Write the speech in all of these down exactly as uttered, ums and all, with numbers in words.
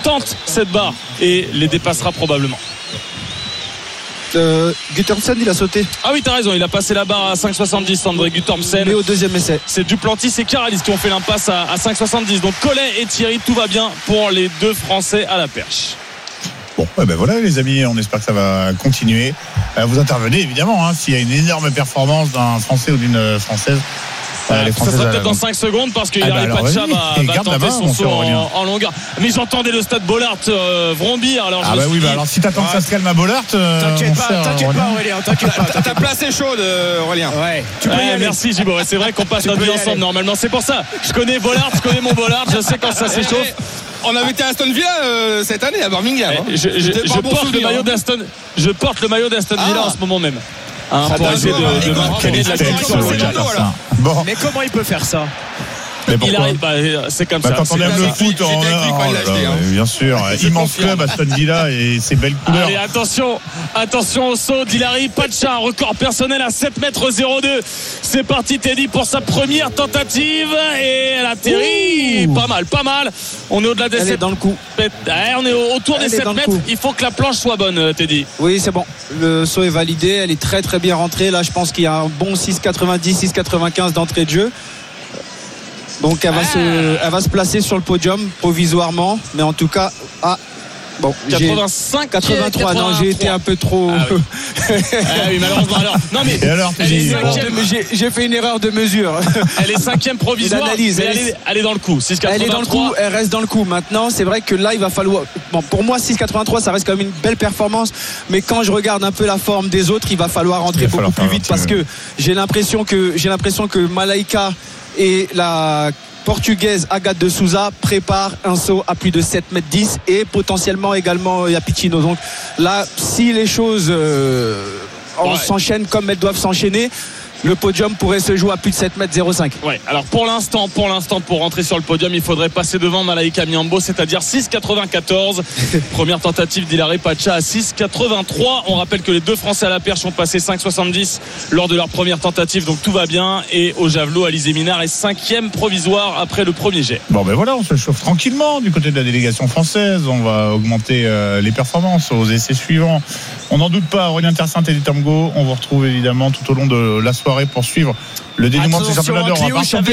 tente cette barre et les dépassera probablement. Euh, Guttormsen il a sauté. Ah oui, t'as raison, il a passé la barre à cinq soixante-dix, André Guttormsen. Mais au deuxième essai, c'est Duplantis et Caralis qui ont fait l'impasse à, à cinq soixante-dix. Donc Collet et Thierry, tout va bien pour les deux Français à la perche. Bon, ouais, ben voilà les amis, on espère que ça va continuer. Euh, vous intervenez évidemment hein, s'il y a une énorme performance d'un Français ou d'une Française. Euh, ça sera peut-être dans cinq secondes parce que ah Hilary bah Pacha va, va tenter main, son saut en, en longueur. Mais j'entendais le stade Bollaert euh, vrombir. Alors ah bah oui, dit... bah alors si t'attends ouais. que ça se calme à Bollaert, euh, t'inquiète pas, cher, t'inquiète pas Aurélien, t'inquiète pas. Ta, ta place est chaude, Aurélien. Ouais. Tu peux ouais, y aller. Merci Gibo. C'est vrai qu'on passe notre vie ensemble normalement. C'est pour ça. Je connais Bollaert, je connais mon Bollaert. Je sais quand ça s'échauffe. On avait été à Aston Villa euh, cette année à Birmingham. Hein. Je, je, je, je, bon porte le maillot hein. d'Aston, je porte le maillot d'Aston Villa ah. en ce moment même. Hein, pour essayer de, de, de m'entraîner de la direction. Bon. Mais comment il peut faire ça? Il arrive, bah, c'est comme bah, ça. Quand on aime le foot, on a, bien sûr, immense club Aston Villa et ses belles couleurs. Allez, attention, attention au saut d'Hilary Pacha, record personnel à sept mètres zéro deux. C'est parti Teddy pour sa première tentative et elle atterrit. Ouh. Pas mal, pas mal. On est au-delà des elle sept est dans le coup. mètres. On est autour elle des sept mètres. Il faut que la planche soit bonne, Teddy. Oui, c'est bon. Le saut est validé. Elle est très très bien rentrée. Là, je pense qu'il y a un bon six quatre-vingt-dix, six quatre-vingt-quinze d'entrée de jeu. Donc elle va, ah. se, elle va se placer sur le podium provisoirement, mais en tout cas, ah, bon, quatre-vingt-cinq, quatre-vingt-trois. Non, j'ai été un peu trop. Ah oui, ah oui malheureusement. Alors, non mais et alors, elle est cinquième, j'ai, j'ai fait une erreur de mesure. Elle est cinquième provisoire. L'analyse, mais elle, elle, est, elle est dans le coup. six quatre-vingt-trois. Elle est dans le coup. Elle reste dans le coup. Maintenant, c'est vrai que là, il va falloir. Bon, pour moi, six quatre-vingt-trois, ça reste quand même une belle performance. Mais quand je regarde un peu la forme des autres, il va falloir rentrer beaucoup plus vite parce que j'ai l'impression que j'ai l'impression que Malaika et la portugaise Agathe de Souza prépare un saut à plus de sept mètres dix et potentiellement également Yapicino. Donc là, si les choses euh, ouais. s'enchaînent comme elles doivent s'enchaîner, le podium pourrait se jouer à plus de sept mètres zéro cinq. Ouais, alors pour l'instant, pour l'instant, pour rentrer sur le podium, il faudrait passer devant Malaika Miambo, c'est-à-dire six quatre-vingt-quatorze. Première tentative d'Hilary Pacha à six quatre-vingt-trois. On rappelle que les deux Français à la perche ont passé cinq soixante-dix lors de leur première tentative, donc tout va bien. Et au javelot, Alizé Minard est cinquième provisoire après le premier jet. Bon ben voilà, on se chauffe tranquillement du côté de la délégation française. On va augmenter euh, les performances aux essais suivants. On n'en doute pas, Aurélien Tersinte et Tamgo. On vous retrouve évidemment tout au long de la soirée pour suivre le dénouement de ces championnats d'Europe.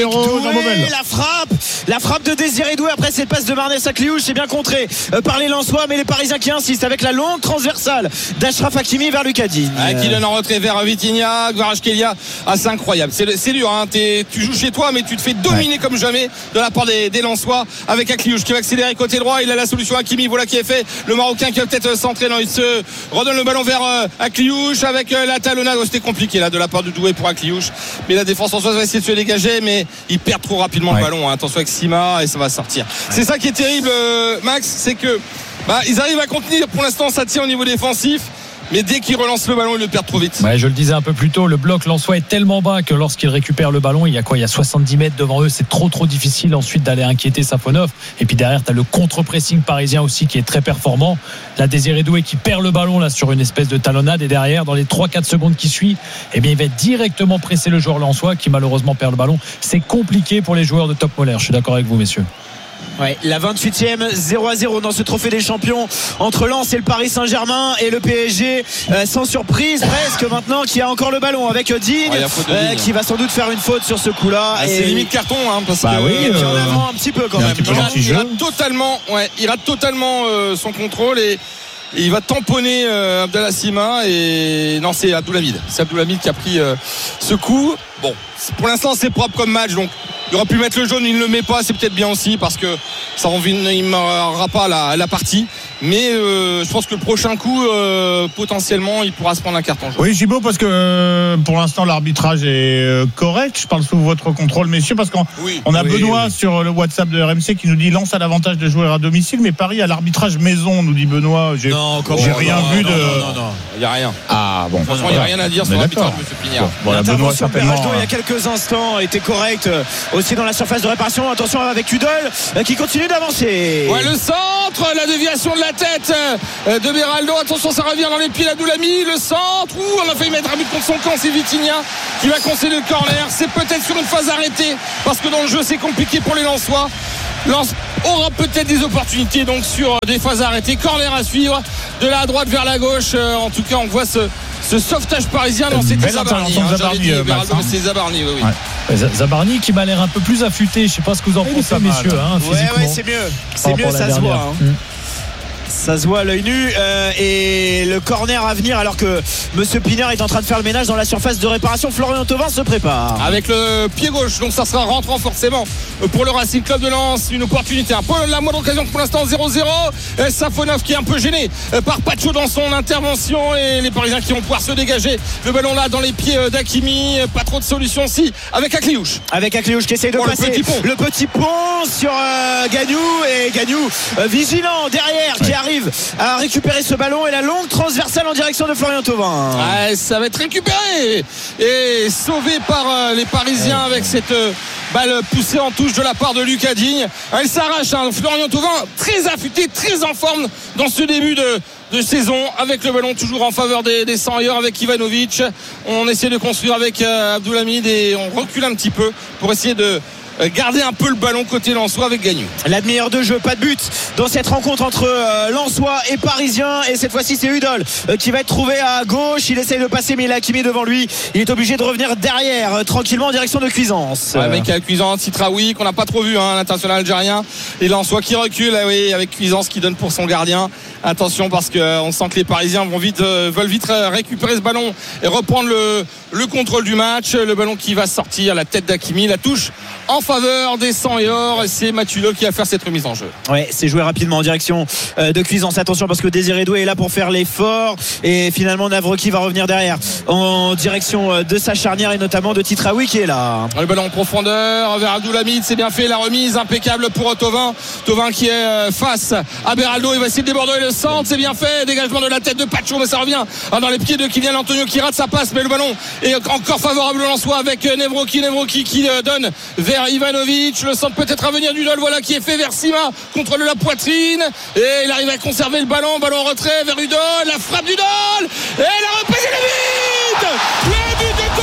La frappe, la frappe de Désiré Doué après cette passe de Marnès à Cliouche, c'est bien contré euh, par les Lensois, mais les Parisiens qui insistent avec la longue transversale d'Achraf Hakimi vers Lucas Digne. Ah, qui donne en retrait vers Vitinha, Kvaratskhelia. Ah, c'est incroyable. C'est, c'est dur. Hein. Tu joues chez toi, mais tu te fais dominer ouais. comme jamais de la part des, des Lensois avec Akliouche qui va accélérer côté droit. Il a la solution Hakimi. Voilà qui est fait. Le Marocain qui va peut-être centrer. Non, il se redonne le ballon vers euh, Akliouche avec euh, la talonnade. Oh, c'était compliqué là de la part de Doué pour Akliouche. Mais la défense en soi va essayer de se dégager, mais il perd trop rapidement ouais. le ballon. Hein. Attention avec Sima et ça va sortir. Ouais. C'est ça qui est terrible, euh, Max, c'est que bah, ils arrivent à contenir. Pour l'instant, ça tient au niveau défensif. Mais dès qu'il relance le ballon, il le perd trop vite. Ouais, je le disais un peu plus tôt, le bloc lensois est tellement bas que lorsqu'il récupère le ballon, il y a quoi ? Il y a soixante-dix mètres devant eux, c'est trop trop difficile ensuite d'aller inquiéter Safonov. Et puis derrière, tu as le contre-pressing parisien aussi qui est très performant. La Désiré Doué qui perd le ballon là sur une espèce de talonnade et derrière, dans les trois quatre secondes qui suivent, eh bien, il va directement presser le joueur lensois qui malheureusement perd le ballon. C'est compliqué pour les joueurs de Top Moller. Je suis d'accord avec vous, messieurs. Ouais, la vingt-huitième, zéro à zéro dans ce trophée des champions entre Lens et le Paris Saint-Germain et le P S G, euh, sans surprise presque maintenant, qui a encore le ballon avec Digne, ouais, euh, qui va sans doute faire une faute sur ce coup-là. Ah, et c'est limite carton, hein, parce bah que oui, et puis euh, en avant un petit peu quand même. Il, il, rate, il rate totalement, ouais, il rate totalement euh, son contrôle et. Et il va tamponner euh, Abdallah Sima et non, c'est Abdoulhamid c'est Abdoulhamid qui a pris euh, ce coup. Bon, pour l'instant c'est propre comme match, donc il aurait pu mettre le jaune, il ne le met pas, c'est peut-être bien aussi parce que ça ne marquera pas la, la partie. Mais euh, je pense que le prochain coup, euh, potentiellement, il pourra se prendre un carton jaune. Oui, Gibaud, parce que euh, pour l'instant, l'arbitrage est euh, correct. Je parle sous votre contrôle, messieurs, parce qu'on oui, on a oui, Benoît oui. sur le WhatsApp de R M C qui nous dit Lens a l'avantage de jouer à domicile, mais Paris a l'arbitrage maison, nous dit Benoît. J'ai, non, j'ai non, rien non, vu non, de. Non, non, non, il n'y a rien. Ah bon. Franchement, il n'y a rien à dire sur l'arbitrage, M. Pignard. Bon, voilà, Benoît, certainement. Il y a quelques instants était correct aussi dans la surface de réparation. Attention avec Udol qui continue d'avancer. Ouais, le centre, la déviation de la tête de Beraldo, attention, ça revient dans les pieds d'Abdoulhamid, le centre, ouh, on a failli mettre un but contre son camp, c'est Vitinha qui va concéder le corner, c'est peut-être sur une phase arrêtée parce que dans le jeu c'est compliqué pour les Lensois. Lens aura peut-être des opportunités donc sur des phases arrêtées. Corner à suivre de la droite vers la gauche. Euh, en tout cas, on voit ce, ce sauvetage parisien. Non, c'était Zabarni. Hein, Zabarni, dit, euh, Max, hein. C'est Zabarni, oui, oui. Ouais. Zabarni qui m'a l'air un peu plus affûté. Je sais pas ce que vous en pensez, messieurs. Hein, ouais, ouais, c'est mieux. C'est mieux, ça se voit. Hein. Mmh. Ça se voit à l'œil nu euh, et le corner à venir alors que Monsieur Pinard est en train de faire le ménage dans la surface de réparation. Florian Thauvin se prépare avec le pied gauche, donc ça sera rentrant forcément pour le Racing Club de Lens. Une opportunité, un peu la moindre occasion pour l'instant. Zéro zéro. Safonov qui est un peu gêné par Pacho dans son intervention et les Parisiens qui vont pouvoir se dégager le ballon là dans les pieds d'Hakimi. Pas trop de solutions si avec Akliouche avec Akliouche qui essaye de oh, passer le petit pont, le petit pont sur euh, Gagnou et Gagnou euh, vigilant derrière qui ouais. arrive à récupérer ce ballon et la longue transversale en direction de Florian Thauvin. Ouais, ça va être récupéré et sauvé par euh, les Parisiens ouais. avec cette euh, balle poussée en touche de la part de Lucas Digne. Elle s'arrache, hein. Florian Thauvin très affûté, très en forme dans ce début de de saison avec le ballon toujours en faveur des, des cent ailleurs avec Ivanovic. On essaie de construire avec euh, Abdoulhamid et on recule un petit peu pour essayer de garder un peu le ballon côté lensois avec Gagnou. La demi-heure de jeu, pas de but dans cette rencontre entre euh, lensois et parisien et cette fois-ci c'est Udol euh, qui va être trouvé à gauche. Il essaye de passer mais il a Hakimi devant lui. Il est obligé de revenir derrière euh, tranquillement en direction de Cuisance. Ouais, avec euh, Cuisance, Sitraoui qu'on n'a pas trop vu, hein, l'international algérien. Et lensois qui recule, ah oui, avec Cuisance qui donne pour son gardien. Attention parce qu'on euh, sent que les Parisiens vont vite, euh, veulent vite récupérer ce ballon et reprendre le, le contrôle du match. Le ballon qui va sortir, la tête d'Hakimi, la touche en faveur des cent et or. C'est Mathieu qui va faire cette remise en jeu. Ouais, c'est joué rapidement en direction euh, de Cuisance. Attention parce que Désiré Doué est là pour faire l'effort et finalement Navroki va revenir derrière en direction de sa charnière et notamment de Titraoui qui est là. Le ballon en profondeur vers Abdoulhamid, c'est bien fait, la remise impeccable pour Thauvin. Thauvin qui est face à Beraldo, il va essayer de déborder le centre, c'est bien fait, dégagement de la tête de Pacho mais ça revient dans les pieds de Kylian Antonio qui rate sa passe mais le ballon est encore favorable au Lensois avec Nevroki, Nevroki qui donne vers Ivanovic, le centre peut-être à venir du Dol, voilà qui est fait vers Sima, contrôle la poitrine et il arrive à conserver le ballon, ballon en retrait vers Udol, la frappe d'Udol et la reprise et le but le but de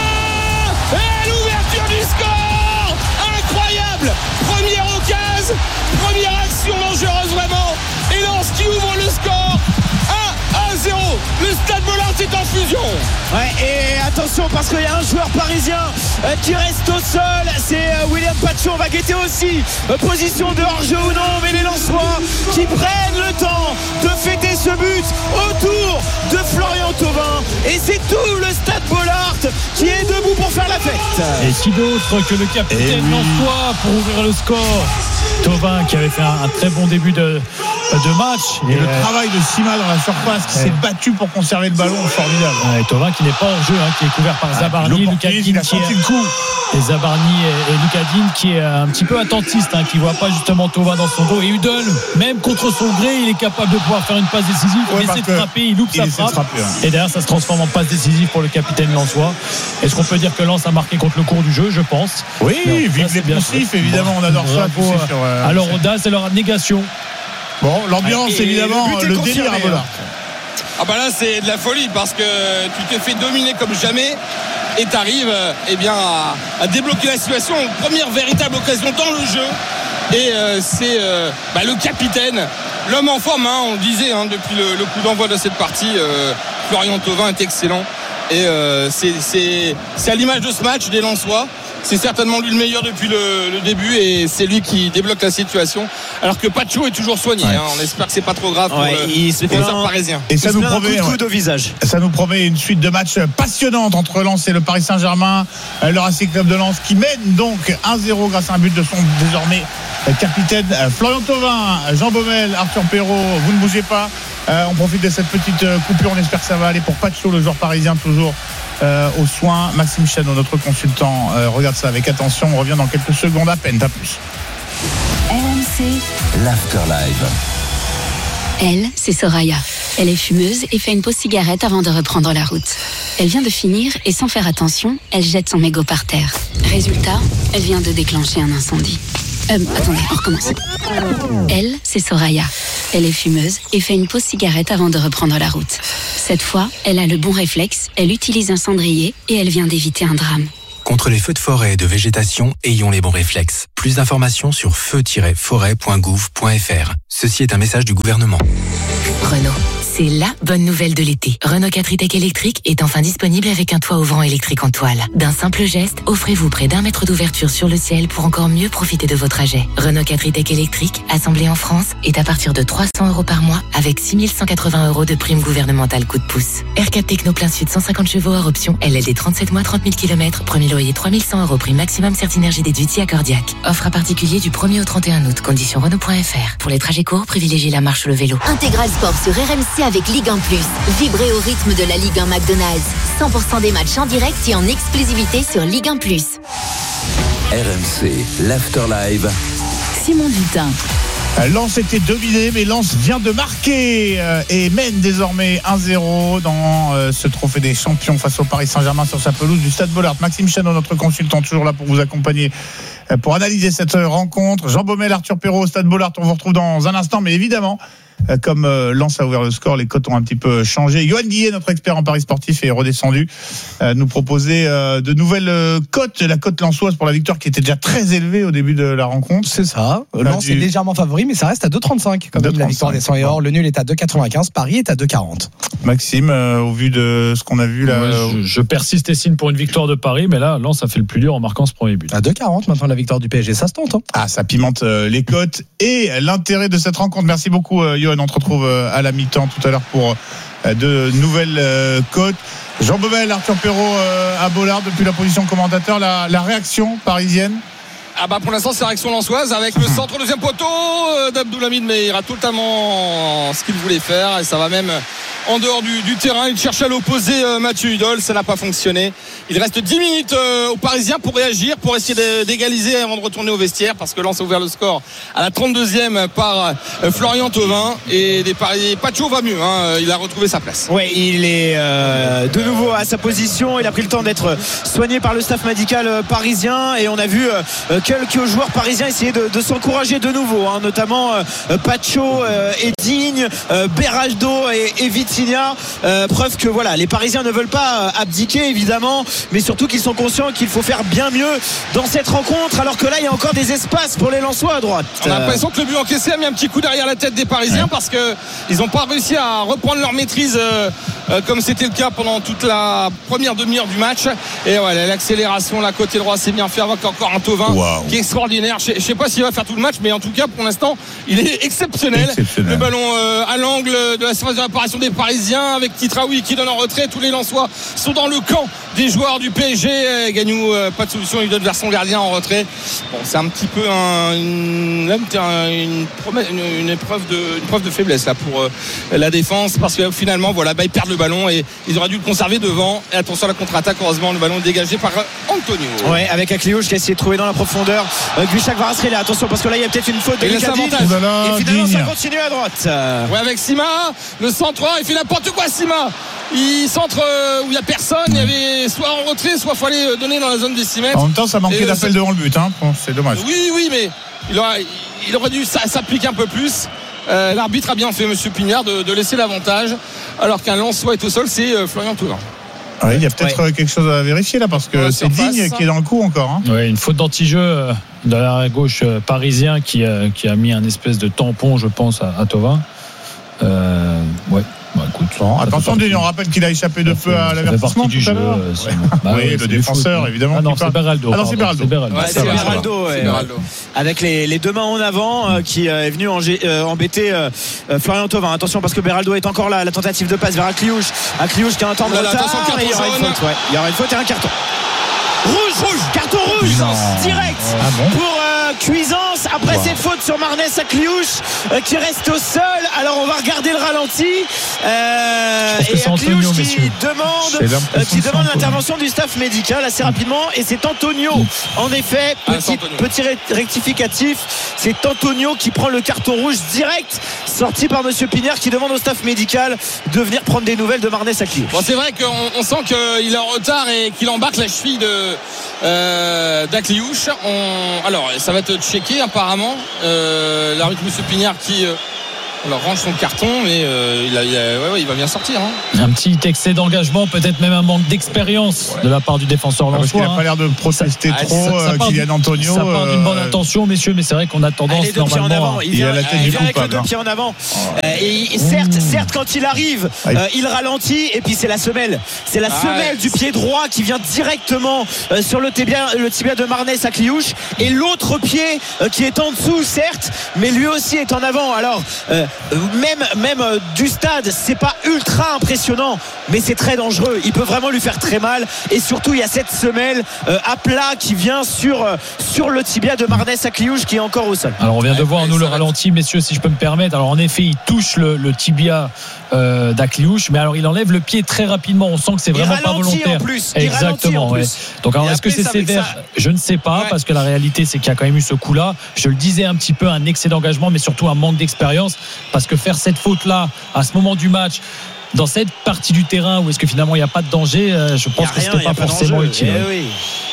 Thauvin et l'ouverture du score incroyable, première occasion, première action dangereuse vraiment et Lens qui ouvre le score un à zéro. Le Stade Bollard est en fusion. Ouais, et attention parce qu'il y a un joueur parisien euh, qui reste au sol, c'est euh, William Pacho. On va guetter aussi euh, position de hors-jeu ou non, mais les Lensois qui prennent le temps de fêter ce but autour de Florian Thauvin et c'est tout le Stade Bollard qui est debout pour faire la fête. Et qui d'autre que le capitaine Lensois pour ouvrir le score. Thauvin qui avait fait un, un très bon début de, de match et, et le euh, travail de Sima dans la surface qui ouais. s'est battu pour conserver le ballon, formidable. Ouais, Thauvin qui n'est pas en jeu, hein, qui est couvert par Zabarni, Lucas Digne qui est le coup. Et Zabarni et, et Lucas Digne qui est un petit peu attentiste, hein, qui voit pas justement Thauvin dans son dos. Et Udol, même contre son gré, il est capable de pouvoir faire une passe décisive. Il ouais, essaie de frapper, il loupe il sa frappe. Frapper, hein. Et derrière, ça se transforme en passe décisive pour le capitaine lensois. Est-ce qu'on peut dire que Lens a marqué contre le cours du jeu? Je pense. Oui, vive les poncifs, évidemment, on adore ça. Euh, à leur audace et leur abnégation. Bon, l'ambiance, et évidemment, le, le délire à Bollard. Ah bah là, c'est de la folie parce que tu te fais dominer comme jamais et tu arrives eh bien, à, à débloquer la situation. Première véritable occasion dans le jeu. Et euh, c'est euh, bah, le capitaine, l'homme en forme, hein, on le disait hein, depuis le, le coup d'envoi de cette partie. Euh, Florian Thauvin est excellent. Et euh, c'est, c'est, c'est à l'image de ce match des Lensois. C'est certainement lui le meilleur depuis le, le début et c'est lui qui débloque la situation alors que Pacho est toujours soigné, ouais. hein. On espère que c'est pas trop grave pour ouais, le, les défenseurs parisiens. Et ça il nous promet un coup de ouais. au visage. Ça nous promet une suite de matchs passionnantes entre Lens et le Paris Saint-Germain. Le Racing Club de Lens qui mène donc un zéro grâce à un but de son désormais capitaine Florian Thauvin, Jean Baumel, Arthur Perrault. Vous ne bougez pas. Euh, on profite de cette petite coupure. On espère que ça va aller pour Pacho, le joueur parisien toujours euh, aux soins. Maxime Chano, notre consultant, euh, regarde ça avec attention. On revient dans quelques secondes à peine. T'as plus. R M C, l'Afterlife. Elle, c'est Soraya. Elle est fumeuse et fait une pause cigarette avant de reprendre la route. Elle vient de finir et sans faire attention, elle jette son mégot par terre. Résultat, elle vient de déclencher un incendie. Euh, attendez, on recommence. Elle, c'est Soraya. Elle est fumeuse et fait une pause cigarette avant de reprendre la route. Cette fois, elle a le bon réflexe, elle utilise un cendrier et elle vient d'éviter un drame. Contre les feux de forêt et de végétation, ayons les bons réflexes. Plus d'informations sur feu tiret forêt point gouv point f r. Ceci est un message du gouvernement. Renault. C'est la bonne nouvelle de l'été. Renault quatre e-Tech électrique est enfin disponible avec un toit ouvrant électrique en toile. D'un simple geste, offrez-vous près d'un mètre d'ouverture sur le ciel pour encore mieux profiter de vos trajets. Renault quatre e-Tech électrique, assemblé en France, est à partir de trois cents euros par mois avec six mille cent quatre-vingts euros de prime gouvernementale coup de pouce. R quatre Techno plein sud cent cinquante chevaux hors option, L L D trente-sept mois trente mille kilomètres, premier loyer trois mille cent euros, prime maximum Certinergie déduit accordiaque. Offre à particulier du premier au trente et un août, conditions Renault point f r. Pour les trajets courts, privilégiez la marche ou le vélo. Intégral Sport sur R M C avec Ligue un plus. Vibrez au rythme de la Ligue un McDonald's. cent pour cent des matchs en direct et en exclusivité sur Ligue un plus. R M C, l'After Live. Simon Dutin. Lens était dominé, mais Lens vient de marquer et mène désormais un zéro dans ce trophée des champions face au Paris Saint-Germain sur sa pelouse du Stade Bollaert. Maxime Chanot, notre consultant, toujours là pour vous accompagner, pour analyser cette rencontre. Jean Baumel, Arthur Perrault au Stade Bollaert, on vous retrouve dans un instant, mais évidemment, comme Lens a ouvert le score, les cotes ont un petit peu changé. Yoann Guillet, notre expert en paris sportif, est redescendu, euh, nous proposer euh, de nouvelles euh, cotes. La cote lensoise pour la victoire qui était déjà très élevée au début de la rencontre. C'est ça. Lens du... est légèrement favori, mais ça reste à deux trente-cinq quand même. La victoire des cent et or. Le nul est à deux quatre-vingt-quinze. Paris est à deux quarante. Maxime, euh, au vu de ce qu'on a vu là, ouais, je, je persiste et signe pour une victoire de Paris, mais là, Lens a fait le plus dur en marquant ce premier but. À deux quarante maintenant la victoire du P S G, ça se tente. Hein. Ah, ça pimente euh, les cotes et l'intérêt de cette rencontre. Merci beaucoup, euh, Yoann. On te retrouve euh, à la mi-temps tout à l'heure pour euh, de nouvelles euh, cotes. Jean Baumel, Arthur Perrault euh, à Bollaert depuis la position commentateur. La, la réaction parisienne. Ah bah pour l'instant c'est réaction lensoise avec le centre deuxième poteau euh, d'Abdoulhamid, mais il rate totalement ce qu'il voulait faire et ça va même en dehors du, du terrain. Il cherche à l'opposer euh, Mathieu Hudol, ça n'a pas fonctionné. Il reste dix minutes euh, aux Parisiens pour réagir, pour essayer de, d'égaliser avant de retourner au vestiaire, parce que Lens a ouvert le score à la trente-deuxième par euh, Florian Thauvin et des Parisiens. Pacho va mieux, hein, il a retrouvé sa place. Ouais, il est euh, de nouveau à sa position. Il a pris le temps d'être soigné par le staff médical euh, parisien et on a vu euh, quelques joueurs parisiens essayer de, de s'encourager de nouveau, hein, notamment euh, Pacho euh, et Digne, euh, Beraldo et, et Vitinha. Euh, preuve que voilà, les Parisiens ne veulent pas abdiquer évidemment, mais surtout qu'ils sont conscients qu'il faut faire bien mieux dans cette rencontre, alors que là il y a encore des espaces pour les Lensois à droite. On a l'impression que le but encaissé a mis un petit coup derrière la tête des Parisiens, ouais. Parce que ils n'ont pas réussi à reprendre leur maîtrise euh, euh, comme c'était le cas pendant toute la première demi-heure du match. Et voilà, l'accélération, la côté droit c'est bien fait avec encore un Thauvin. Wow. Qui est extraordinaire. Je ne sais pas s'il va faire tout le match, mais en tout cas pour l'instant il est exceptionnel, exceptionnel. Le ballon euh, à l'angle de la surface de réparation des Parisiens avec Titraoui qui donne en retrait. Tous les Lensois sont dans le camp des joueurs du P S G. Gagnou, euh, pas de solution, il donne vers son gardien en retrait. Bon, c'est un petit peu un, une, une, une, une, épreuve de, une preuve de faiblesse là pour euh, la défense, parce que finalement voilà, bah, ils perdent le ballon et ils auraient dû le conserver devant. Et attention à la contre-attaque, heureusement le ballon est dégagé par Antonio. Ouais, avec Akliouche qui a essayé de trouver dans la profondeur euh, Guichak Varasrela, attention parce que là il y a peut-être une faute de Lucadine et finalement ça continue à droite. Ouais, avec Sima, le centre, il fait n'importe quoi Sima. Il centre euh, où il n'y a personne, il y avait soit en retrait, soit il fallait donner dans la zone des six mètres. En même temps ça manquait et, d'appel euh, devant le but, hein. Bon, c'est dommage. Oui oui mais il aurait, il aurait dû s'appliquer un peu plus. euh, L'arbitre a bien fait, monsieur Pignard, de, de laisser l'avantage, alors qu'un Lensois est au sol, c'est euh, Florian Thauvin. Oui, il y a peut-être ouais. quelque chose à vérifier là, parce que c'est Digne qui est dans le coup encore. Hein. Oui, une faute d'anti-jeu euh, de l'arrière gauche euh, parisien qui, euh, qui a mis un espèce de tampon, je pense, à, à Thauvin. Euh, ouais. Bah, écoute, bon, attention, Digne, on rappelle qu'il a échappé de peu à l'avertissement tout à l'heure. Euh, ouais. Bah, oui, ouais, le défenseur, évidemment. Ah non, c'est Beraldo. Ah non, c'est Beraldo. C'est Beraldo. Ouais, c'est Beraldo, ouais, Beraldo. Avec les, les deux mains en avant, euh, qui euh, est venu euh, embêter euh, Florian Thauvin. Attention, parce que Beraldo est encore là. La tentative de passe vers Akliouche. Akliouche qui a un temps de retard. Et il y aura une faute. Ouais. Il y aura une faute et un carton. Rouge, rouge, carton rouge, non. Direct ah bon pour euh, Cuisance après wow. cette faute sur Marnès Akliouche euh, qui reste au sol. Alors on va regarder le ralenti euh, et Akliouche qui demande, euh, qui demande l'intervention du staff médical assez rapidement, et c'est Antonio. Mmh. En effet, petit, ah, petit rectificatif, c'est Antonio qui prend le carton rouge direct, sorti par monsieur Pignard, qui demande au staff médical de venir prendre des nouvelles de Marnès Akliouche. Bon, c'est vrai qu'on on sent qu'il est en retard et qu'il embarque la cheville de Euh, d'Akliouche. On... Alors ça va être checké apparemment, euh, l'arbitre monsieur Pignard qui euh, alors range son carton, mais euh, il, a, il, a, ouais, ouais, il va bien sortir. Hein. Un petit excès d'engagement, peut-être même un manque d'expérience ouais. de la part du défenseur lensois. Parce qu'il n'a hein. pas l'air de protester ça, trop, ça, ça Kylian Antonio. Ça part d'une bonne intention, messieurs, mais c'est vrai qu'on a tendance les deux pieds en avant. Il vient, il a la tête il vient avec les deux pieds en avant. Euh, et certes, certes, quand il arrive, euh, il ralentit, et puis c'est la semelle. C'est la ah, semelle du pied droit qui vient directement euh, sur le tibia, le tibia de Marnès à Cliouche, et l'autre pied euh, qui est en dessous, certes, mais lui aussi est en avant. Alors, euh, même même euh, du stade, c'est pas ultra impressionnant, mais c'est très dangereux. Il peut vraiment lui faire très mal, et surtout il y a cette semelle euh, à plat qui vient sur euh, sur le tibia de Marnès à Cliouche qui est encore au sol. Alors on vient de voir nous le ralenti, messieurs, si je peux me permettre. Alors en effet, il touche le, le tibia euh, d'Akliouche, mais alors il enlève le pied très rapidement. On sent que c'est vraiment pas volontaire. En plus. Exactement. En ouais. plus. Donc alors est-ce que c'est sévère ça... Je ne sais pas, ouais. parce que la réalité c'est qu'il y a quand même eu ce coup-là. Je le disais un petit peu, un excès d'engagement, mais surtout un manque d'expérience, parce que faire cette faute-là à ce moment du match, dans cette partie du terrain où est-ce que finalement il n'y a pas de danger, euh, je pense que rien, c'était pas, pas forcément utile. Eh oui.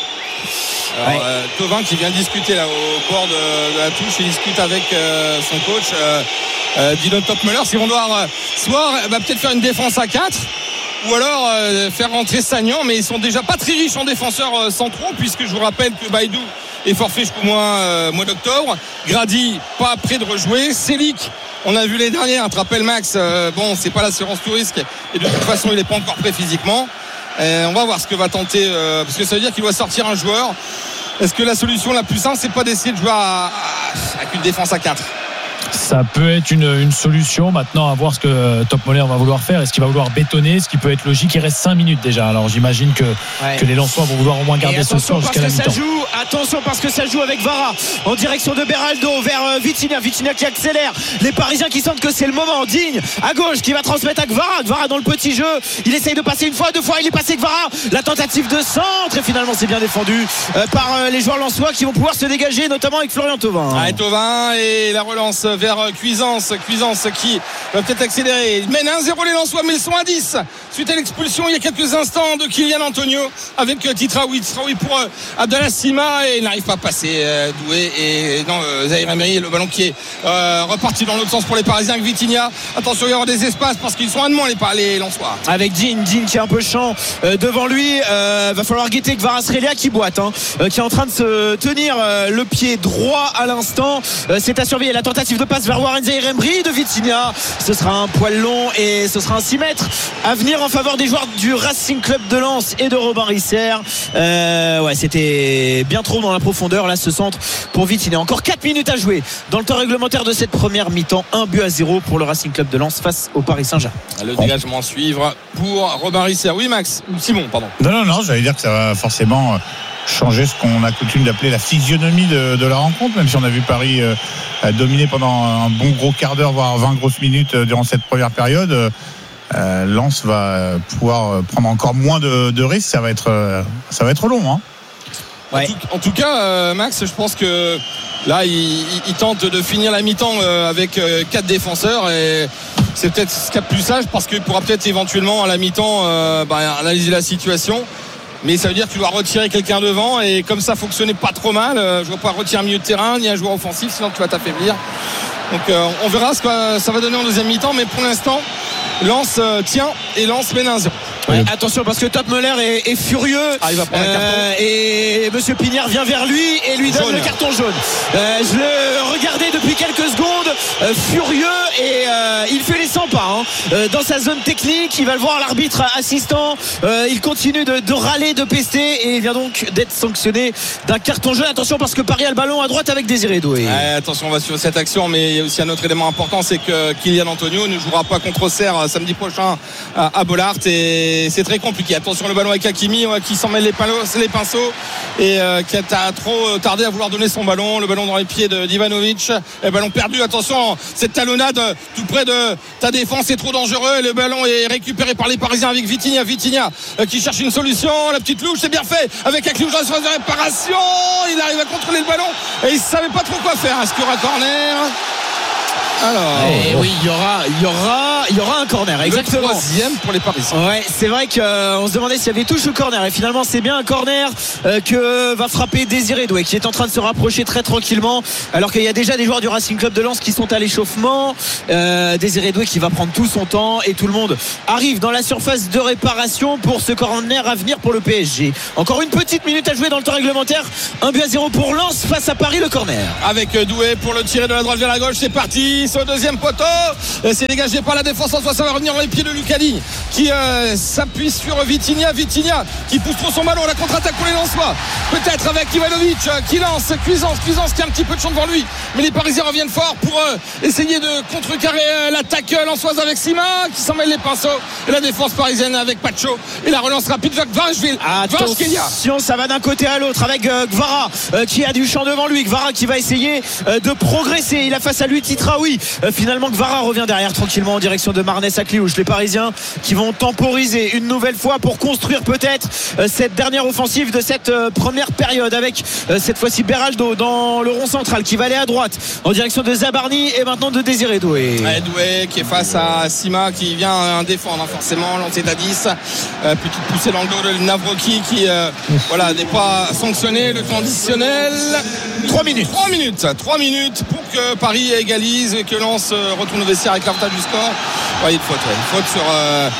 Alors, ouais. euh, Thauvin qui vient discuter là au bord de, de la touche, il discute avec euh, son coach euh, euh, Dylan Topmöller. Ils vont devoir euh, soit bah, peut-être faire une défense à quatre, ou alors euh, faire rentrer Sagnan, mais ils sont déjà pas très riches en défenseurs euh, centraux, puisque je vous rappelle que Baïdou est forfait jusqu'au mois, euh, mois d'octobre. Grady pas prêt de rejouer. Selic, on a vu les dernières, tu te rappelles Max, euh, bon c'est pas l'assurance tout risque, et de toute façon il est pas encore prêt physiquement. Et on va voir ce que va tenter, euh, parce que ça veut dire qu'il doit sortir un joueur. Est-ce que la solution la plus simple, c'est pas d'essayer de jouer à, à, avec une défense à quatre? Ça peut être une, une solution. Maintenant, à voir ce que Topmöller va vouloir faire. Est-ce qu'il va vouloir bétonner? Ce qui peut être logique. Il reste cinq minutes déjà. Alors j'imagine que, ouais. que les Lensois vont vouloir au moins garder ce score jusqu'à la mi-temps. Joue, attention parce que ça joue avec Vara en direction de Beraldo vers euh, Vitinha. Vitinha qui accélère. Les Parisiens qui sentent que c'est le moment. Digne à gauche qui va transmettre à Gvara. Gvara dans le petit jeu. Il essaye de passer une fois, deux fois. Il est passé Gvara. La tentative de centre et finalement c'est bien défendu euh, par euh, les joueurs lensois qui vont pouvoir se dégager, notamment avec Florian Thauvin. Ah, et Thauvin et la relance vers Cuisance, Cuisance qui va peut-être accélérer. Il mène un zéro les Lensois, mais ils sont à dix suite à l'expulsion il y a quelques instants de Kylian Antonio avec Titraoui. Titraoui pour euh, Abdallah Sima, et il n'arrive pas à passer euh, Doué et non euh, Zahir Emery, le ballon qui est euh, reparti dans l'autre sens pour les Parisiens avec Vitinha. Attention, il y aura des espaces parce qu'ils sont à demain les, les Lensois. Avec Dean, Dean qui est un peu champ euh, devant lui, euh, va falloir guetter Kvaratskhelia qui boite, hein, euh, qui est en train de se tenir euh, le pied droit à l'instant. Euh, c'est à surveiller la tentative de passe vers Warren Zahir Emery de Vitinha. Ce sera un poil long et ce sera un six mètres à venir en faveur des joueurs du Racing Club de Lens et de Robin Risser. Euh, ouais, c'était bien trop dans la profondeur là ce centre pour Vitinha. Encore quatre minutes à jouer dans le temps réglementaire de cette première mi-temps. Un but à zéro pour le Racing Club de Lens face au Paris Saint-Germain. Le dégagement à suivre pour Robin Risser. Oui Max, Simon pardon. Non non non, j'allais dire que ça va forcément changer ce qu'on a coutume d'appeler la physionomie de, de la rencontre, même si on a vu Paris euh, dominer pendant un bon gros quart d'heure, voire vingt grosses minutes euh, durant cette première période. Euh, Lens va pouvoir prendre encore moins de, de risques. Ça va être, euh, ça va être long. Hein. Ouais. En, tout, en tout cas, euh, Max, je pense que là, il, il, il tente de finir la mi-temps euh, avec euh, quatre défenseurs, et c'est peut-être ce qu'il y a de plus sage, parce qu'il pourra peut-être éventuellement à la mi-temps euh, bah, analyser la situation. Mais ça veut dire que tu dois retirer quelqu'un devant, et comme ça fonctionnait pas trop mal, euh, je ne vois pas retirer un milieu de terrain ni un joueur offensif, sinon tu vas t'affaiblir. Donc euh, on verra ce que ça va donner en deuxième mi-temps, mais pour l'instant Lens euh, tient et Lens mène un zéro. Ouais, attention parce que Topmöller est, est furieux, ah, il va prendre euh, un carton. Et Monsieur Pignard vient vers lui et lui donne jaune. Le carton jaune. euh, Je le regardais depuis quelques secondes, euh, furieux, et euh, il fait les cent pas hein. euh, dans sa zone technique. Il va le voir l'arbitre assistant, euh, il continue de, de râler, de pester, et il vient donc d'être sanctionné d'un carton jaune. Attention parce que Paris a le ballon à droite avec Désiré Doué. Ouais, attention, on va suivre cette action, mais il y a aussi un autre élément important, c'est que Kylian Antonio ne jouera pas contre Auxerre samedi prochain à, à Bollaert, et c'est très compliqué. Attention, le ballon avec Hakimi ouais, qui s'en mêle les, les pinceaux et euh, qui a trop tardé à vouloir donner son ballon. Le ballon dans les pieds de d'Ivanovic, le ballon perdu. Attention, cette talonnade tout près de ta défense est trop dangereux, et le ballon est récupéré par les Parisiens avec Vitinha. Vitinha euh, qui cherche une solution, la petite louche, c'est bien fait avec Akliouche dans la phase de réparation. Il arrive à contrôler le ballon et il savait pas trop quoi faire. Est-ce qu'il y aura corner? Alors, et oui, il y aura, il y aura aura, il y aura un corner. Exactement. Le troisième pour les Parisiens. Ouais, c'est vrai qu'on euh, se demandait s'il y avait touche ou corner. Et finalement, c'est bien un corner euh, que va frapper Désiré Doué, qui est en train de se rapprocher très tranquillement. Alors qu'il y a déjà des joueurs du Racing Club de Lens qui sont à l'échauffement. Euh, Désiré Doué qui va prendre tout son temps et tout le monde arrive dans la surface de réparation pour ce corner à venir pour le P S G. Encore une petite minute à jouer dans le temps réglementaire. Un but à zéro pour Lens face à Paris, le corner. Avec Doué pour le tirer de la droite vers la gauche. C'est parti. C'est au deuxième poteau. C'est dégagé par la défense en soi. Ça va revenir dans les pieds de Lucadi qui euh, s'appuie sur Vitinha. Vitinha qui pousse trop son ballon. La contre-attaque pour les Lensois. Peut-être avec Ivanovic euh, qui lance. Cuisance. Cuisance qui a un petit peu de champ devant lui. Mais les Parisiens reviennent fort pour euh, essayer de contrecarrer euh, l'attaque euh, lensoise avec Sima qui s'en mêle les pinceaux. Et la défense parisienne avec Pacho. Et la relance rapide vers Gvarashvili. Attention, ça va d'un côté à l'autre avec euh, Gvara euh, qui a du champ devant lui. Gvara qui va essayer euh, de progresser. Il a face à lui Titraoui. Euh, finalement, Gvara revient derrière tranquillement en direction de Marnès à Cliouche. Les Parisiens qui vont temporiser une nouvelle fois pour construire peut-être euh, cette dernière offensive de cette euh, première période avec euh, cette fois-ci Beraldo dans le rond central qui va aller à droite en direction de Zabarni et maintenant de Désiré Doué. Ouais, Doué qui est face à Sima qui vient défendre forcément, lancé à dix. Euh, petite poussée dans le dos de Navroki qui euh, voilà, n'est pas sanctionné. Le temps additionnel trois minutes trois minutes trois minutes pour que Paris égalise et que Lens retourne au vestiaire avec l'avantage du score. Ouais, une faute, ouais. Une faute sur euh,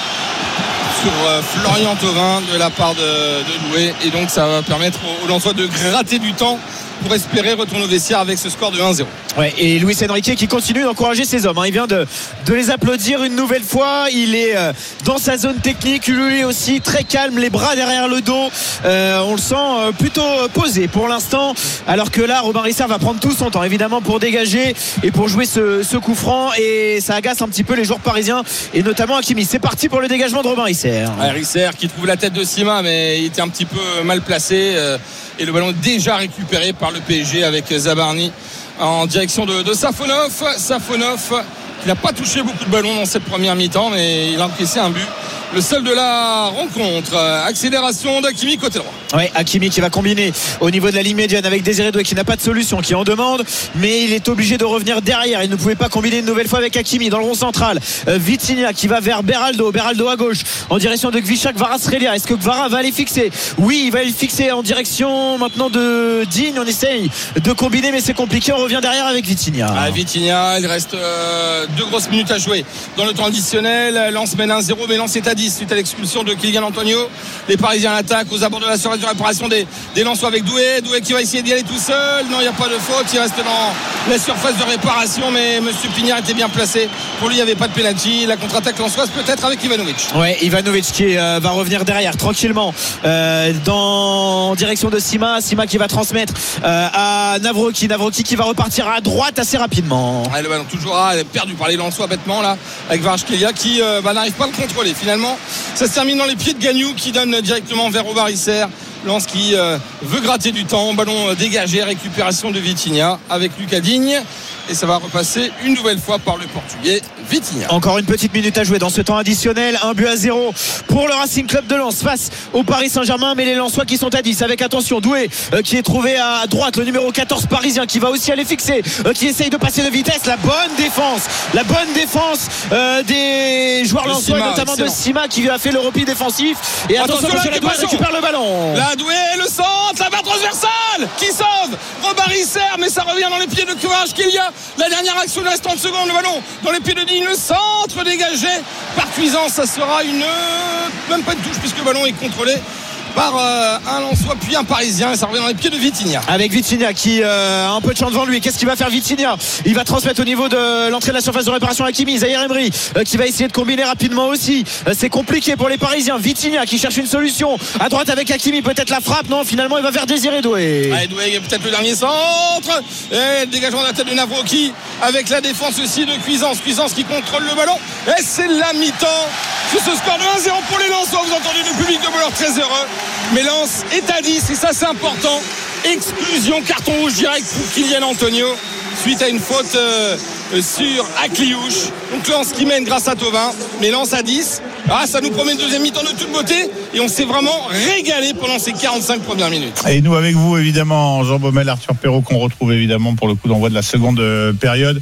sur euh, Florian Thauvin de la part de, de Doué et donc ça va permettre aux Lensois de gratter du temps pour espérer retourner au vestiaire avec ce score de un zéro. Ouais, et Luis Enrique qui continue d'encourager ses hommes, hein. Il vient de, de les applaudir une nouvelle fois. Il est euh, dans sa zone technique, lui aussi très calme, les bras derrière le dos. euh, on le sent euh, plutôt posé pour l'instant, alors que là Robin Risser va prendre tout son temps évidemment pour dégager et pour jouer ce, ce coup franc, et ça agace un petit peu les joueurs parisiens et notamment Hakimi. C'est parti pour le dégagement de Robin Risser. Ouais, Risser qui trouve la tête de Sima, mais il était un petit peu mal placé, euh, et le ballon est déjà récupéré par le P S G avec Zabarni en direction de, de Safonov. Safonov qui n'a pas touché beaucoup de ballons dans cette première mi-temps, mais il a encaissé un but, le seul de la rencontre. Accélération d'Hakimi côté droit. Ouais, Hakimi qui va combiner au niveau de la ligne médiane avec Désiré Doué qui n'a pas de solution, qui en demande, mais il est obligé de revenir derrière. Il ne pouvait pas combiner une nouvelle fois avec Hakimi dans le rond central. euh, Vitinha qui va vers Beraldo. Beraldo à gauche en direction de Gvisha Kvaratskhelia. Est-ce que Kvara va aller fixer? Oui, il va aller fixer en direction maintenant de Digne. On essaye de combiner, mais c'est compliqué. On revient derrière avec Vitinha. Ah, Vitinha, il reste euh, deux grosses minutes à jouer dans le temps additionnel. Lens mène un zéro, mais Lens est à dix suite à l'expulsion de Kylian Antonio. Les Parisiens l'attaquent aux abords de la surface de réparation des, des Lensois avec Doué. Doué qui va essayer d'y aller tout seul. Non, il n'y a pas de faute. Il reste dans la surface de réparation, mais M. Pignard était bien placé. Pour lui, il n'y avait pas de pénalty. La contre-attaque lensoise peut-être avec Ivanovic. Ouais, Ivanovic qui euh, va revenir derrière tranquillement euh, dans en direction de Sima. Sima qui va transmettre euh, à Navroki. Navroki qui va repartir à droite assez rapidement. Ouais, le ballon toujours à, perdu par les Lensois bêtement là, avec Kvaratskhelia qui euh, bah, n'arrive pas à le contrôler. Finalement, ça se termine dans les pieds de Gagnou qui donne directement vers Robin Risser. Lens qui euh, veut gratter du temps. Ballon dégagé, récupération de Vitinha avec Lucas Digne. Et ça va repasser une nouvelle fois par le Portugais Vitinha. Encore une petite minute à jouer dans ce temps additionnel. Un but à zéro pour le Racing Club de Lens face au Paris Saint-Germain. Mais les Lensois qui sont à dix avec attention Doué euh, qui est trouvé à droite, le numéro quatorze parisien qui va aussi aller fixer, euh, qui essaye de passer de vitesse. La bonne défense, la bonne défense euh, des joueurs lensois, notamment excellent. de Sima qui a fait le repli défensif. Et attention, attention là, Doué récupère le ballon. La Doué, le centre, la barre transversale qui sauve Robin Risser, mais ça revient dans les pieds de Kvaratskhelia. La dernière action, il reste trente secondes, le ballon dans les pieds de Digne, le centre dégagé par Cuisance. Ça sera une même pas une touche puisque le ballon est contrôlé par euh, un Lensois puis un Parisien, et ça revient dans les pieds de Vitinha. Avec Vitinha qui euh, a un peu de champ devant lui. Qu'est-ce qu'il va faire Vitinha? Il va transmettre au niveau de l'entrée de la surface de réparation à Hakimi. Zahir Emery euh, qui va essayer de combiner rapidement aussi. Euh, c'est compliqué pour les Parisiens. Vitinha qui cherche une solution à droite avec Hakimi, peut-être la frappe. Non, finalement il va vers Désiré Doué. Allez, Doué, peut-être le dernier centre. Et le dégagement de la tête de Navroki avec la défense aussi de Cuisance. Cuisance qui contrôle le ballon. Et c'est la mi-temps sur ce score de un zéro pour les Lensois. Vous entendez le public de Bollard très heureux. Mais Lens est à dix et ça c'est important. Exclusion, carton rouge direct pour Kylian Antonio suite à une faute euh, sur Akliouche. Donc Lens qui mène grâce à Thauvin, mais Lens à dix. Ah, ça nous promet une deuxième mi-temps de toute beauté et on s'est vraiment régalé pendant ces quarante-cinq premières minutes. Et nous avec vous évidemment, Jean Baumel, Arthur Perrault, qu'on retrouve évidemment pour le coup d'envoi de la seconde période.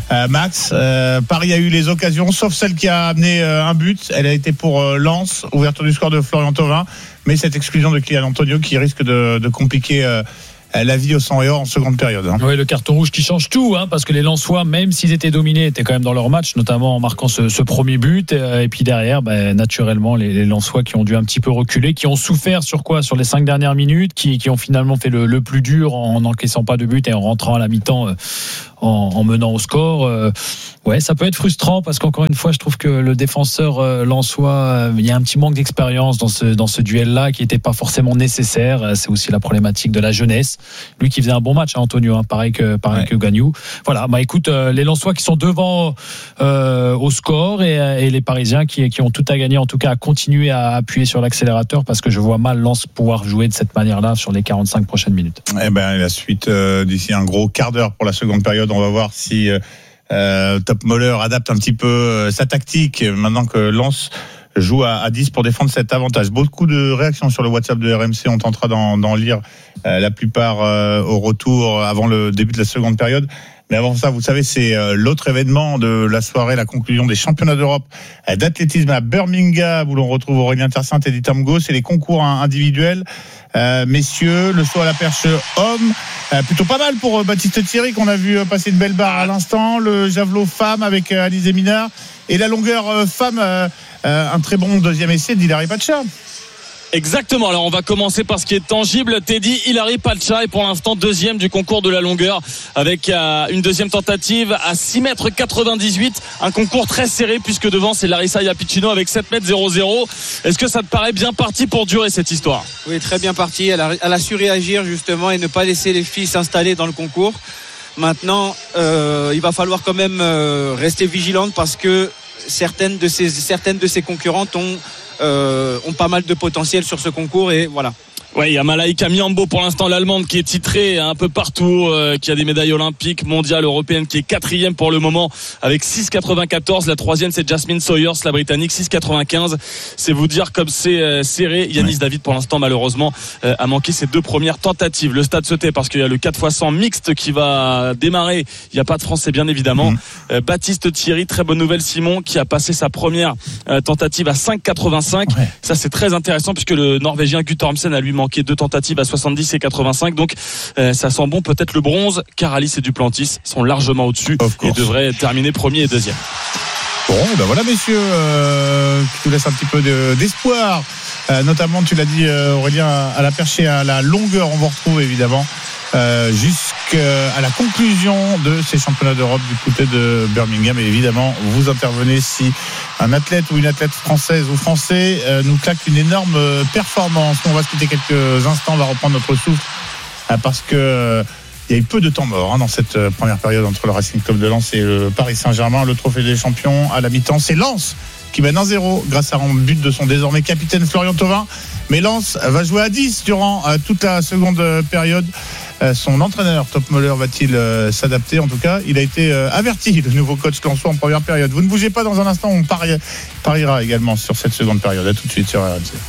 Euh, Max, euh, Paris a eu les occasions, sauf celle qui a amené euh, un but. Elle a été pour euh, Lens, ouverture du score de Florian Thauvin, mais cette exclusion de Kylian Antonio qui risque de, de compliquer euh, la vie au sang et or en seconde période. Hein. Oui, le carton rouge qui change tout, hein, parce que les Lensois, même s'ils étaient dominés, étaient quand même dans leur match, notamment en marquant ce, ce premier but. Et puis derrière, bah, naturellement, les, les Lensois qui ont dû un petit peu reculer, qui ont souffert sur quoi ? Sur les cinq dernières minutes, qui, qui ont finalement fait le, le plus dur en n'encaissant pas de but et en rentrant à la mi-temps. Euh, En, en menant au score, euh, ouais, ça peut être frustrant parce qu'encore une fois, je trouve que le défenseur euh, lensois, euh, il y a un petit manque d'expérience dans ce dans ce duel-là qui n'était pas forcément nécessaire. C'est aussi la problématique de la jeunesse. Lui qui faisait un bon match, hein, Antonio, hein, pareil que pareil ouais. que Gagnou. Voilà, bah écoute, euh, les Lensois qui sont devant euh, au score et, et les Parisiens qui qui ont tout à gagner, en tout cas à continuer à appuyer sur l'accélérateur parce que je vois mal Lens pouvoir jouer de cette manière-là sur les quarante-cinq prochaines minutes. Eh ben la suite euh, d'ici un gros quart d'heure pour la seconde période. On va voir si euh, Top Moller adapte un petit peu euh, sa tactique maintenant que Lens joue à, à dix pour défendre cet avantage. Beaucoup de réactions sur le WhatsApp de R M C. On tentera d'en, d'en lire euh, la plupart euh, au retour avant le début de la seconde période. Mais avant ça, vous savez, c'est euh, l'autre événement de la soirée, la conclusion des championnats d'Europe euh, d'athlétisme à Birmingham, où l'on retrouve Aurélien Tersinte et Edith Tamgo. C'est les concours hein, individuels. Euh, messieurs, le saut à la perche homme, euh, plutôt pas mal pour euh, Baptiste Thierry, qu'on a vu euh, passer une belle barre à l'instant. Le javelot femme avec euh, Alizé Minard. Et la longueur euh, femme, euh, euh, un très bon deuxième essai d'Hilary Pacha. Exactement, alors on va commencer par ce qui est tangible. Teddy Hilary Pacha est pour l'instant deuxième du concours de la longueur avec euh, une deuxième tentative à six mètres quatre-vingt-dix-huit, un concours très serré puisque devant c'est Larissa Iapicino avec sept mètres zéro zéro. Est-ce que ça te paraît bien parti pour durer cette histoire ? Oui, très bien parti, elle a, elle a su réagir justement et ne pas laisser les filles s'installer dans le concours. Maintenant euh, il va falloir quand même euh, rester vigilante parce que certaines de ces, certaines de ses concurrentes ont Euh, ont pas mal de potentiel sur ce concours et voilà. Ouais, il y a Malaika Miambo pour l'instant, l'allemande qui est titrée un peu partout, euh, qui a des médailles olympiques, mondiales, européennes, qui est quatrième pour le moment avec six quatre-vingt-quatorze. La troisième c'est Jasmine Sawyers, la britannique, six quatre-vingt-quinze. C'est vous dire comme c'est euh, serré. Yanis ouais. David pour l'instant malheureusement euh, a manqué ses deux premières tentatives. Le stade se tait parce qu'il y a le quatre fois cent mixte qui va démarrer. Il n'y a pas de Français bien évidemment. Mmh. Euh, Baptiste Thierry, très bonne nouvelle Simon, qui a passé sa première euh, tentative à cinq quatre-vingt-cinq. Ouais. Ça c'est très intéressant puisque le Norvégien Guttormsen a lui manqué deux tentatives à soixante-dix et quatre-vingt-cinq, donc euh, ça sent bon. Peut-être le bronze, car Alice et Duplantis sont largement au-dessus et devraient terminer premier et deuxième. Bon, ben voilà messieurs, euh, qui nous laisse un petit peu de, d'espoir, euh, notamment tu l'as dit euh, Aurélien, à la perche et à la longueur. On vous retrouve évidemment euh, jusqu'à la conclusion de ces championnats d'Europe du côté de Birmingham, et évidemment vous intervenez si un athlète ou une athlète française ou français euh, nous claque une énorme performance. On va se quitter quelques instants, on va reprendre notre souffle euh, parce que euh, il y a eu peu de temps mort hein, dans cette euh, première période entre le Racing Club de Lens et le Paris Saint-Germain. Le trophée des champions à la mi-temps, c'est Lens qui mène un zéro grâce à un but de son désormais capitaine Florian Thauvin. Mais Lens va jouer à dix durant euh, toute la seconde période. Euh, son entraîneur Top Moller va-t-il euh, s'adapter ? En tout cas, il a été euh, averti, le nouveau coach lensois en première période. Vous ne bougez pas, dans un instant, on pari- pariera également sur cette seconde période. À tout de suite sur R M C.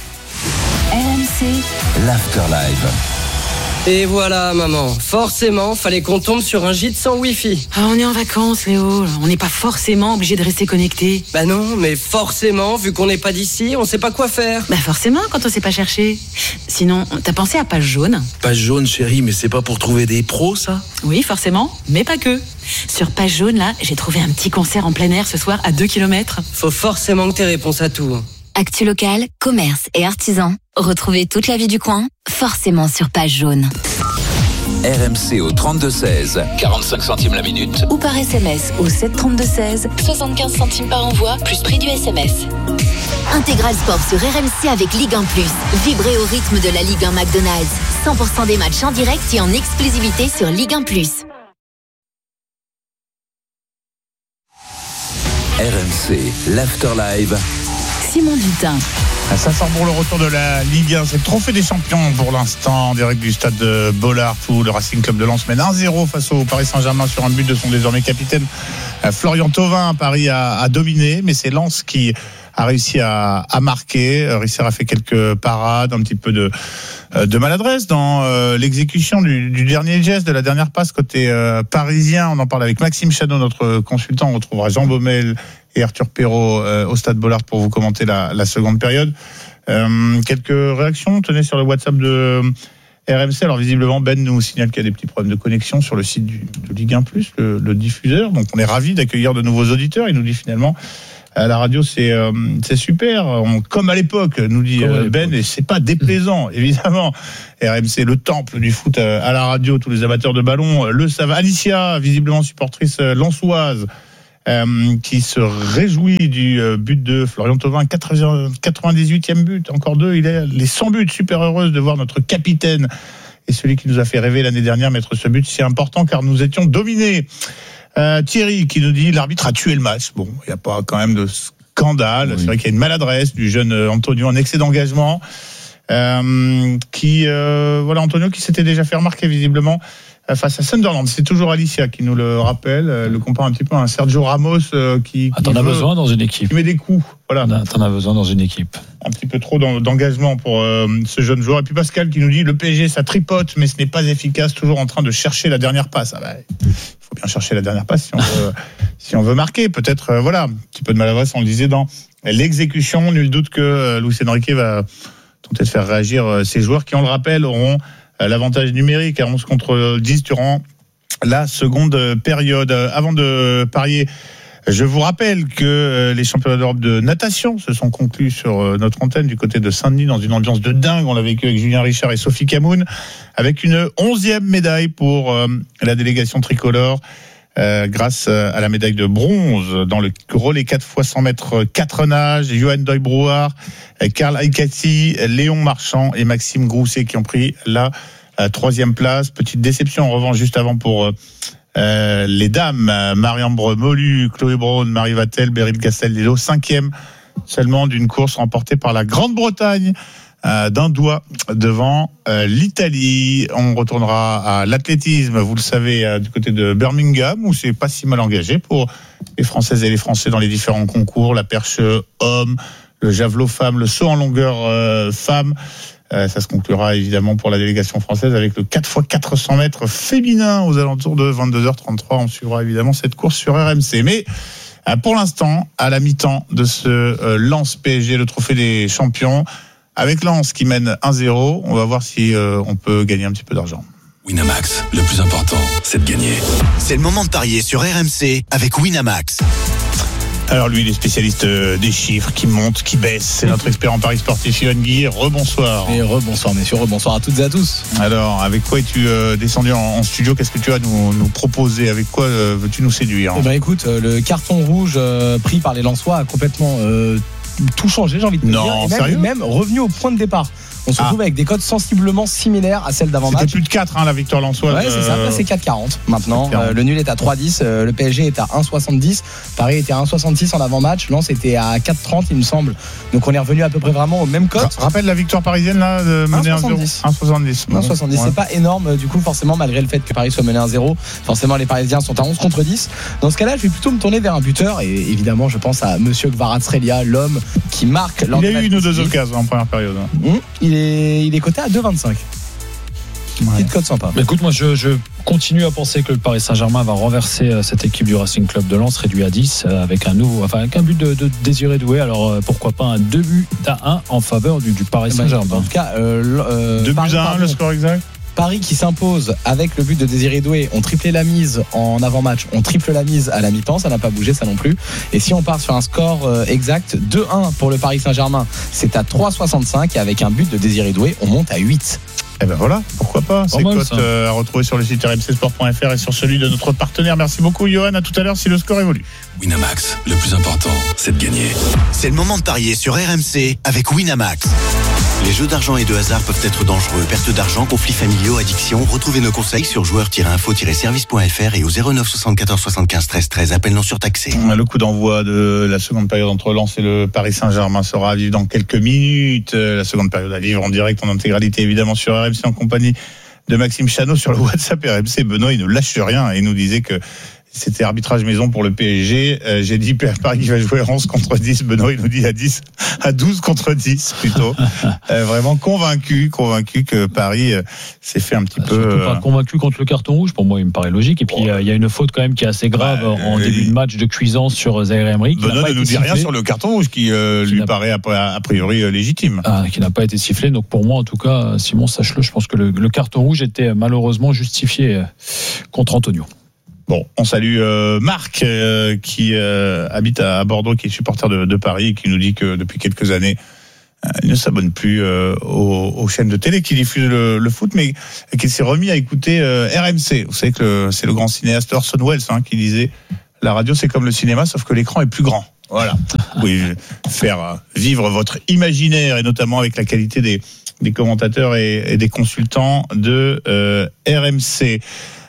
R M C, l'Afterlive. Et voilà maman, forcément fallait qu'on tombe sur un gîte sans wifi. Ah, on est en vacances Léo, on n'est pas forcément obligé de rester connecté. Bah non, mais forcément, vu qu'on n'est pas d'ici, on sait pas quoi faire. Bah forcément quand on sait pas chercher. Sinon, t'as pensé à Page Jaune ? Page Jaune chérie, mais c'est pas pour trouver des pros ça ? Oui forcément, mais pas que. Sur Page Jaune là, j'ai trouvé un petit concert en plein air ce soir à deux kilomètres. Faut forcément que t'aies réponse à tout. Actu local, commerce et artisans. Retrouvez toute la vie du coin, forcément sur Page Jaune. R M C au trente-deux seize, quarante-cinq centimes la minute. Ou par S M S au sept trente-deux seize, soixante-quinze centimes par envoi, plus prix du S M S. Intégral Sport sur R M C avec Ligue un plus. Vibrez au rythme de la Ligue un McDonald's. cent pour cent des matchs en direct et en exclusivité sur Ligue un plus. R M C, l'Afterlive. Simon Dutin. Ça sent bon le retour de la Ligue un. C'est le trophée des champions pour l'instant en direct du stade de Bollaert où le Racing Club de Lens mène un zéro face au Paris Saint-Germain sur un but de son désormais capitaine Florian Thauvin. Paris a, a dominé, mais c'est Lens qui a réussi à, à marquer. Risser a fait quelques parades, un petit peu de, de maladresse dans euh, l'exécution du, du dernier geste, de la dernière passe côté euh, parisien. On en parle avec Maxime Chanot, notre consultant. On retrouvera Jean Baumel et Arthur Perrault euh, au Stade Bollaert pour vous commenter la, la seconde période. Euh, quelques réactions, tenez, sur le WhatsApp de R M C. Alors visiblement, Ben nous signale qu'il y a des petits problèmes de connexion sur le site du, de Ligue un plus, le, le diffuseur. Donc on est ravis d'accueillir de nouveaux auditeurs. Il nous dit finalement, à la radio, c'est, euh, c'est super. On, comme à l'époque, nous dit euh, Ben, et c'est pas déplaisant, évidemment. R M C, le temple du foot à, à la radio, tous les amateurs de ballon le savent. Alicia, visiblement supportrice euh, lensoise, Euh, qui se réjouit du euh, but de Florian Thauvin, quatre-vingt-dix-huitième but, encore deux, il est les cent buts, super heureuse de voir notre capitaine et celui qui nous a fait rêver l'année dernière mettre ce but si important car nous étions dominés. Euh, Thierry qui nous dit l'arbitre a tué le match. Bon, il n'y a pas quand même de scandale, oui. C'est vrai qu'il y a une maladresse du jeune Antonio en excès d'engagement euh, qui, euh, voilà, Antonio qui s'était déjà fait remarquer visiblement face à Sunderland. C'est toujours Alicia qui nous le rappelle, le compare un petit peu à un Sergio Ramos euh, qui, ah, t'en as besoin dans une équipe. Qui met des coups. Voilà. T'en as besoin dans une équipe. Un petit peu trop d'engagement pour euh, ce jeune joueur. Et puis Pascal qui nous dit le P S G ça tripote mais ce n'est pas efficace, toujours en train de chercher la dernière passe. Ah bah, il faut bien chercher la dernière passe si on veut, si on veut marquer. Peut-être euh, voilà, un petit peu de maladresse, on le disait dans l'exécution. Nul doute que euh, Luis Enrique va tenter de faire réagir euh, ces joueurs qui, on le rappelle, auront l'avantage numérique à onze contre dix durant la seconde période. Avant de parier, je vous rappelle que les championnats d'Europe de natation se sont conclus sur notre antenne du côté de Saint-Denis dans une ambiance de dingue. On l'a vécu avec Julien Richard et Sophie Camoun avec une onzième médaille pour la délégation tricolore. Euh, grâce à la médaille de bronze dans le relais quatre fois cent mètres quatre nages, Johan Doy-Brouard, Karl Aikati, Léon Marchand et Maxime Grousset qui ont pris la euh, troisième place. Petite déception en revanche juste avant pour euh, les dames, Marie-Ambre Molu, Chloé Braun, Marie Vatel, Beryl Castel-Lillo, cinquième seulement d'une course remportée par la Grande-Bretagne. Euh, d'un doigt devant euh, l'Italie. On retournera à l'athlétisme, vous le savez, euh, du côté de Birmingham, où c'est pas si mal engagé pour les Françaises et les Français dans les différents concours, la perche homme, le javelot femme, le saut en longueur euh, femme. Euh, ça se conclura évidemment pour la délégation française avec le quatre fois quatre cents mètres féminin aux alentours de vingt-deux heures trente-trois. On suivra évidemment cette course sur R M C. Mais euh, pour l'instant, à la mi-temps de ce euh, Lens P S G, le trophée des champions, avec Lens qui mène un zéro, on va voir si euh, on peut gagner un petit peu d'argent. Winamax, le plus important, c'est de gagner. C'est le moment de parier sur R M C avec Winamax. Alors lui, il est spécialiste des chiffres, qui montent, qui baissent. C'est notre expert en paris sportif, Yoann Guy. Rebonsoir. Et rebonsoir, messieurs. Rebonsoir à toutes et à tous. Alors, avec quoi es-tu euh, descendu en, en studio ? Qu'est-ce que tu as à nous, nous proposer ? Avec quoi euh, veux-tu nous séduire ? Eh ben, écoute, euh, le carton rouge euh, pris par les Lensois a complètement euh, tout changé, j'ai envie de te non, dire. Et même, sérieux ? et même revenu au point de départ. On se retrouve ah. avec des codes sensiblement similaires à celles d'avant-match. C'était plus de quatre, hein, la victoire lensoise. Ouais, c'est ça. Après, c'est quatre quarante maintenant. quatre quarante. Euh, le nul est à trois dix. Euh, le P S G est à un soixante-dix. Paris était à un soixante-six en avant-match. Lens était à quatre trente, il me semble. Donc, on est revenu à peu près vraiment au même code. Rappelle la victoire parisienne, là, de mener un soixante-dix. un soixante-dix. un soixante-dix. Ouais. C'est pas énorme, du coup, forcément, malgré le fait que Paris soit mené un zéro. Forcément, les Parisiens sont à onze contre dix. Dans ce cas-là, je vais plutôt me tourner vers un buteur. Et évidemment, je pense à Monsieur Kvaratskhelia, l'homme qui marque. Il a eu une ou deux occasions en première période. Mmh. Il est, il est coté à deux vingt-cinq. Ouais. Petite cote sympa. Bah écoute, moi je, je continue à penser que le Paris Saint-Germain va renverser euh, cette équipe du Racing Club de Lens, réduit à dix, euh, avec un nouveau, enfin avec un but de, de Désiré Doué. Alors euh, pourquoi pas un deux buts à un en faveur du, du Paris Saint-Germain. En tout cas, euh, euh, deux buts à un, le score exact. Paris qui s'impose avec le but de Désiré Doué. On triplait la mise en avant-match, on triple la mise à la mi-temps, ça n'a pas bougé, ça non plus. Et si on part sur un score euh, exact, deux un pour le Paris Saint-Germain, c'est à trois soixante-cinq et avec un but de Désiré Doué, on monte à huit. Eh ben voilà, pourquoi pas. C'est cote euh, à retrouver sur le site r m c sport point f r et sur celui de notre partenaire. Merci beaucoup, Johan. À tout à l'heure si le score évolue. Winamax, le plus important, c'est de gagner. C'est le moment de parier sur R M C avec Winamax. Les jeux d'argent et de hasard peuvent être dangereux. Perte d'argent, conflits familiaux, addiction. Retrouvez nos conseils sur joueurs tiret info tiret service point f r et au zéro neuf soixante-quatorze soixante-quinze treize treize. Appel non surtaxé. Le coup d'envoi de la seconde période entre Lens et le Paris Saint-Germain sera à vivre dans quelques minutes. La seconde période à vivre en direct, en intégralité, évidemment, sur R M C en compagnie de Maxime Chanot sur le WhatsApp R M C. Benoît, il ne lâche rien et il nous disait que C'était arbitrage maison pour le P S G. Euh, j'ai dit Paris va jouer onze contre dix. Benoît, il nous dit à dix, à douze contre dix plutôt. Euh, vraiment convaincu, convaincu que Paris euh, s'est fait un petit Surtout peu. Pas euh... convaincu contre le carton rouge. Pour moi, il me paraît logique. Et puis, il oh. y a une faute quand même qui est assez grave bah, en euh, début de match de cuisance sur Zaïre Emery. Benoît ne nous dit rien sur le carton rouge qui, euh, qui lui paraît a, a priori euh, légitime. Ah, qui n'a pas été sifflé. Donc pour moi, en tout cas, Simon, sache-le, je pense que le, le carton rouge était malheureusement justifié contre Antonio. Bon, on salue euh, Marc euh, qui euh, habite à Bordeaux, qui est supporter de, de Paris et qui nous dit que depuis quelques années, euh, il ne s'abonne plus euh, aux, aux chaînes de télé qui diffusent le, le foot, mais qu'il s'est remis à écouter euh, R M C. Vous savez que le, c'est le grand cinéaste Orson Welles hein, qui disait « La radio, c'est comme le cinéma, sauf que l'écran est plus grand ». Voilà. Vous pouvez faire vivre votre imaginaire et notamment avec la qualité des, des commentateurs et, et des consultants de euh, R M C.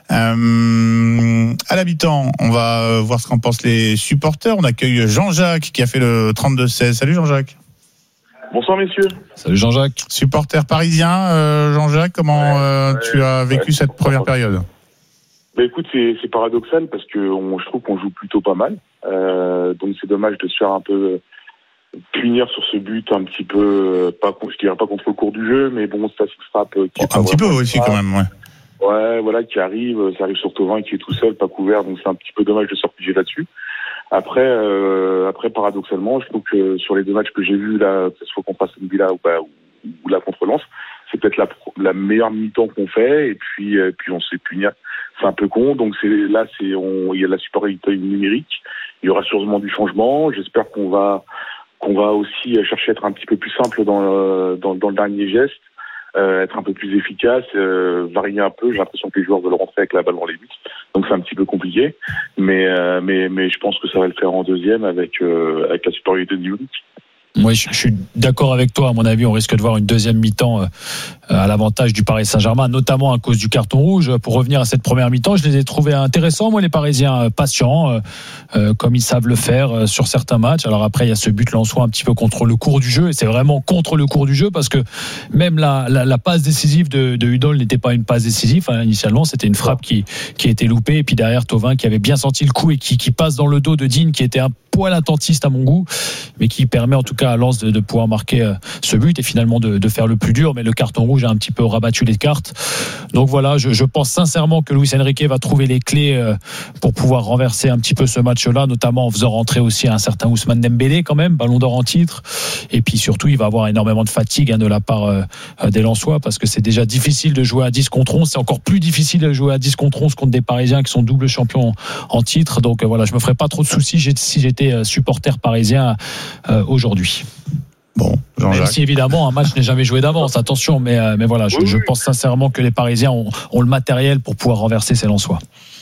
Euh, à l'habitant, on va voir ce qu'en pensent les supporters. On accueille Jean-Jacques qui a fait le trente-deux seize. Salut Jean-Jacques. Bonsoir messieurs. Salut Jean-Jacques. Supporter parisien, euh, Jean-Jacques, comment ouais, euh, ouais, tu as vécu ouais, cette première période ? Bah écoute, c'est, c'est paradoxal parce que on, je trouve qu'on joue plutôt pas mal. Euh, donc c'est dommage de se faire un peu punir sur ce but un petit peu, pas, je dirais pas contre le cours du jeu, mais bon, ça se frappe. Qui oh, un petit peu aussi quand même, ouais. Ouais, voilà, qui arrive, ça arrive sur Thauvin qui est tout seul, pas couvert, donc c'est un petit peu dommage de se refugier là-dessus. Après, euh, après paradoxalement, je trouve que sur les deux matchs que j'ai vus là, que ce soit contre Aston Villa ou, bah, ou, ou là contre Lens, c'est peut-être la, la meilleure mi-temps qu'on fait, et puis, et puis on s'est puni. C'est un peu con, donc c'est là, c'est, on, il y a de la supériorité numérique, il y aura sûrement du changement. J'espère qu'on va, qu'on va aussi chercher à être un petit peu plus simple dans le, dans, dans le dernier geste. Euh, être un peu plus efficace, euh, varier un peu. J'ai l'impression que les joueurs veulent rentrer avec la balle dans les buts, donc c'est un petit peu compliqué. Mais euh, mais mais je pense que ça va le faire en deuxième avec euh, avec la supériorité numérique. Moi, je, je suis d'accord avec toi. À mon avis, on risque de voir une deuxième mi-temps euh, à l'avantage du Paris Saint-Germain, notamment à cause du carton rouge. Pour revenir à cette première mi-temps, je les ai trouvés intéressants, moi, les Parisiens, euh, patients, euh, euh, comme ils savent le faire euh, sur certains matchs. Alors après, il y a ce but lensois un petit peu contre le cours du jeu, et c'est vraiment contre le cours du jeu parce que même la, la, la passe décisive de, de Hudol n'était pas une passe décisive. Enfin, initialement, c'était une frappe qui, qui a été loupée, et puis derrière Thauvin qui avait bien senti le coup et qui, qui passe dans le dos de Digne, qui était un poil attentiste à mon goût, mais qui permet en tout cas à Lens de, de pouvoir marquer euh, ce but et finalement de, de faire le plus dur. Mais le carton rouge a un petit peu rabattu les cartes. Donc voilà, je, je pense sincèrement que Luis Enrique va trouver les clés euh, pour pouvoir renverser un petit peu ce match-là, notamment en faisant rentrer aussi un certain Ousmane Dembélé quand même, ballon d'or en titre. Et puis surtout, il va avoir énormément de fatigue hein, de la part euh, des Lensois, parce que c'est déjà difficile de jouer à dix contre onze. C'est encore plus difficile de jouer à dix contre onze contre des Parisiens qui sont double champions en titre. Donc euh, voilà, je me ferai pas trop de soucis si j'étais supporter parisien euh, aujourd'hui. Bon, même si évidemment un match n'est jamais joué d'avance, attention, mais, euh, mais voilà, je, oui, je pense sincèrement que les Parisiens ont, ont le matériel pour pouvoir renverser ces Lensois.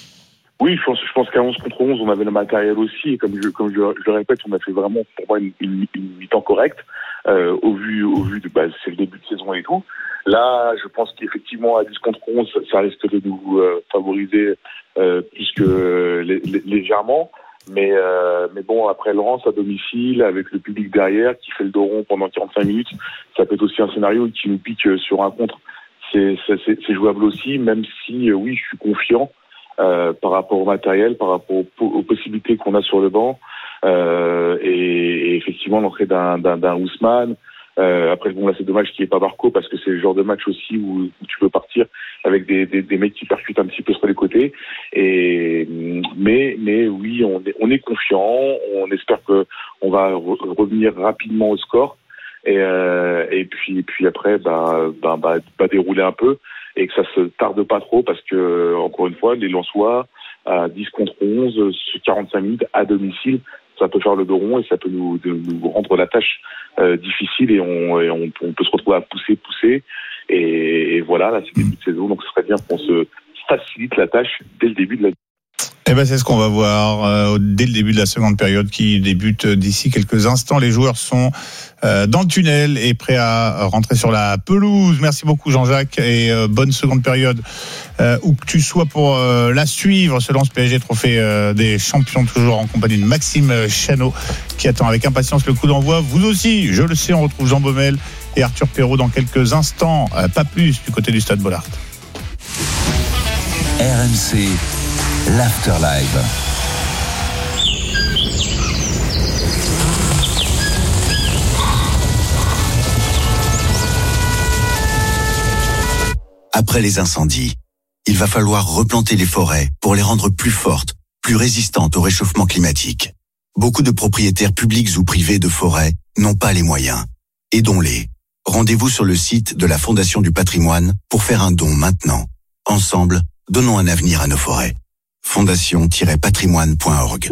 Oui, je pense, je pense qu'à onze contre onze, on avait le matériel aussi, et comme je, comme je, je le répète, on a fait vraiment pour moi une, une, une mi-temps correcte, euh, au vu, au vu de, bah, c'est le début de saison et tout. Là, je pense qu'effectivement, à dix contre onze, ça risque de nous euh, favoriser euh, plus que euh, lé, lé, légèrement. Mais, euh, mais bon, après Lens à domicile, avec le public derrière qui fait le dos rond pendant quarante-cinq minutes, ça peut être aussi un scénario qui nous pique sur un contre. C'est, c'est, c'est jouable aussi, même si, euh, oui, je suis confiant euh, par rapport au matériel, par rapport aux, aux possibilités qu'on a sur le banc. Euh, et, et effectivement, l'entrée d'un, d'un, d'un Ousmane. Euh, après, bon, là, c'est dommage qu'il n'y ait pas Barco, parce que c'est le genre de match aussi où, où tu peux partir avec des, des, des mecs qui percutent un petit peu sur les côtés. Et, mais, mais oui, on est, on est confiant. On espère que on va re- revenir rapidement au score. Et, euh, et puis, et puis après, bah, bah, bah, bah, dérouler un peu et que ça se tarde pas trop, parce que, encore une fois, les Lensois, à dix contre onze, sur quarante-cinq minutes, à domicile, ça peut faire le dos rond et ça peut nous, de, nous rendre la tâche euh, difficile, et, on, et on, on peut se retrouver à pousser, pousser. Et, et voilà, là, c'est le début de saison, donc ce serait bien qu'on se facilite la tâche dès le début de la. Eh ben, c'est ce qu'on va voir euh, dès le début de la seconde période qui débute d'ici quelques instants. Les joueurs sont euh, dans le tunnel et prêts à rentrer sur la pelouse. Merci beaucoup Jean-Jacques, et euh, bonne seconde période euh, où que tu sois pour euh, la suivre. Ce Lens P S G trophée euh, des champions, toujours en compagnie de Maxime Chanot qui attend avec impatience le coup d'envoi. Vous aussi, je le sais, on retrouve Jean Baumel et Arthur Perrault dans quelques instants. Euh, pas plus du côté du Stade Bollaert. R M C l'Afterlife. Après les incendies, il va falloir replanter les forêts pour les rendre plus fortes, plus résistantes au réchauffement climatique. Beaucoup de propriétaires publics ou privés de forêts n'ont pas les moyens. Aidons-les. Rendez-vous sur le site de la Fondation du Patrimoine pour faire un don maintenant. Ensemble, donnons un avenir à nos forêts. fondation tiret patrimoine point org.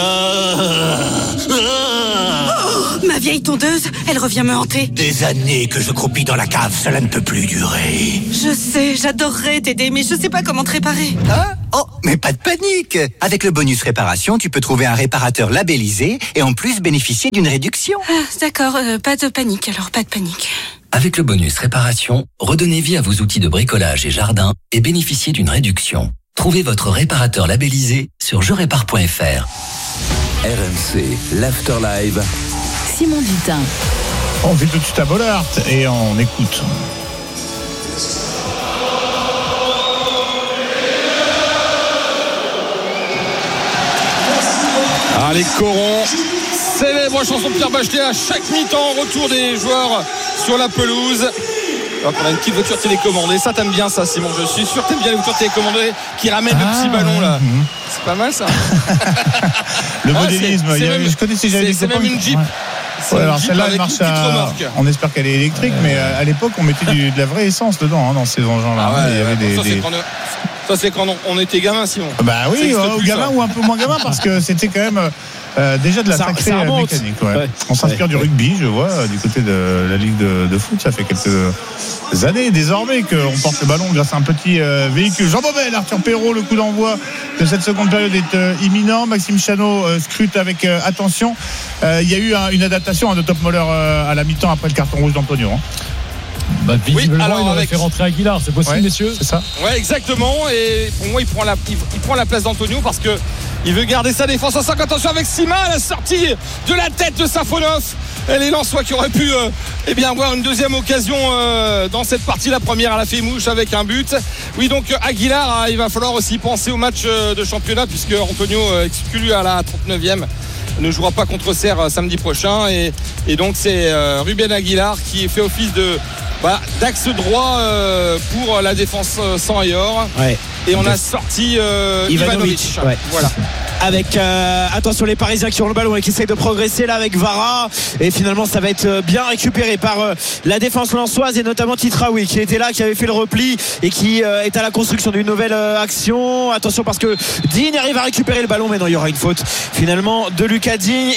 Oh, ma vieille tondeuse, elle revient me hanter. Des années que je croupis dans la cave, cela ne peut plus durer. Je sais, j'adorerais t'aider, mais je sais pas comment te réparer. Hein? Oh, mais pas de panique. Avec le bonus réparation, tu peux trouver un réparateur labellisé et en plus bénéficier d'une réduction. Ah, d'accord, euh, pas de panique, alors pas de panique. Avec le bonus réparation, redonnez vie à vos outils de bricolage et jardin et bénéficiez d'une réduction. Trouvez votre réparateur labellisé sur je répare point f r. R M C, l'Afterlife. Simon Dutin. On fait tout de suite à Bollard et on écoute. Allez, Coron, célèbre chanson de Pierre Bachelet à chaque mi-temps, retour des joueurs sur la pelouse. Donc on a une petite voiture télécommandée, ça t'aimes bien ça Simon, je suis sûr que t'aimes bien les voitures télécommandées qui ramènent ah, le petit ballon là. Mmh. C'est pas mal ça. Le modélisme, ah, c'est, c'est même, je connaissais déjà c'est, c'est même une Jeep. Ouais, alors celle-là elle marche à... On espère qu'elle est électrique, mais à l'époque on mettait du, de la vraie essence dedans hein, dans ces engins-là. Ah ouais, il y avait des, ça, des... C'est quand ça c'est quand on, on était gamin Simon. Bah oui, ouais, ou gamin ça. Ou un peu moins gamin parce que c'était quand même euh, déjà de la ça, sacrée ça mécanique. Ouais. Ouais. On s'inspire ouais. du rugby, je vois, du côté de la Ligue de, de foot. Ça fait quelques années désormais qu'on porte le ballon grâce à un petit euh, véhicule. Jean Bobel, Arthur Perrault, le coup d'envoi de cette seconde période est euh, imminent. Maxime Chanot euh, scrute avec euh, attention. Il euh, y a eu un, une adaptation hein, de Top Moller euh, à la mi-temps après le carton rouge d'Antonio. Hein. Bah, visiblement, oui, alors, il aurait avec... fait rentrer Aguilar, c'est possible, ouais, messieurs, c'est ça. Ouais, exactement. Et pour moi, il prend la, il, il prend la place d'Antonio parce que il veut garder sa défense à cinq. Attention avec Sima, la sortie de la tête de Safonov. Et les Lensois qui auraient pu euh, eh bien, avoir une deuxième occasion euh, dans cette partie. La première, elle a fait mouche avec un but. Oui, donc Aguilar, il va falloir aussi penser au match de championnat puisque Antonio, exclu à la trente-neuvième, ne jouera pas contre Serre samedi prochain. Et, et donc, c'est euh, Ruben Aguilar qui fait office de. Bah, d'axe droit euh, pour la défense euh, sans et or. Ouais. Et on a sorti euh, Ivanovic. Ivanovic. Ouais. Voilà. Avec euh, attention les Parisiens qui ont le ballon et qui essayent de progresser là avec Vara. Et finalement ça va être bien récupéré par euh, la défense lensoise et notamment Titraoui qui était là, qui avait fait le repli et qui euh, est à la construction d'une nouvelle euh, action. Attention parce que Digne arrive à récupérer le ballon, mais non, il y aura une faute finalement de Lucas Digne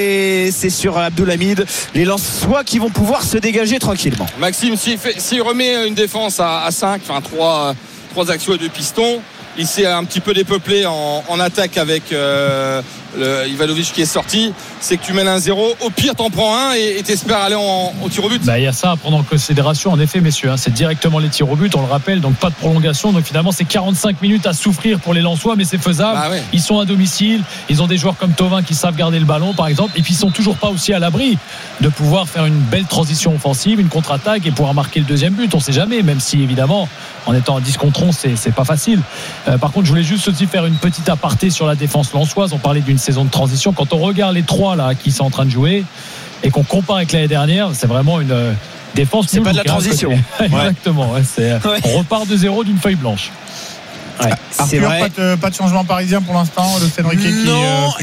et c'est sur Abdoulhamid. Les Lensois qui vont pouvoir se dégager tranquillement. Maxime, s'il, fait, s'il remet une défense à, à cinq, enfin trois, trois axiaux et deux pistons, il s'est un petit peu dépeuplé en, en attaque avec euh, le Ivanovic qui est sorti. C'est que tu mènes un zéro, au pire t'en prends un et t'espères aller en, au tir au but. Bah, il y a ça à prendre en considération en effet messieurs, hein. C'est directement les tirs au but, on le rappelle, donc pas de prolongation, donc finalement c'est quarante-cinq minutes à souffrir pour les Lensois, mais c'est faisable. Bah ouais. Ils sont à domicile, ils ont des joueurs comme Thauvin qui savent garder le ballon par exemple, et puis ils sont toujours pas aussi à l'abri de pouvoir faire une belle transition offensive, une contre-attaque et pouvoir marquer le deuxième but, on sait jamais, même si évidemment en étant à dix contre onze c'est, c'est pas facile. Euh, par contre je voulais juste aussi faire une petite aparté sur la défense lensoise, on parlait d'une saison de transition, quand on regarde les trois là qui sont en train de jouer et qu'on compare avec l'année dernière, c'est vraiment une euh, défense, c'est pas de la transition. Exactement, ouais, c'est, ouais. On repart de zéro d'une feuille blanche. Ouais, c'est Arthur, vrai. Pas, de, pas de changement parisien pour l'instant. Le Enrique qui non, euh,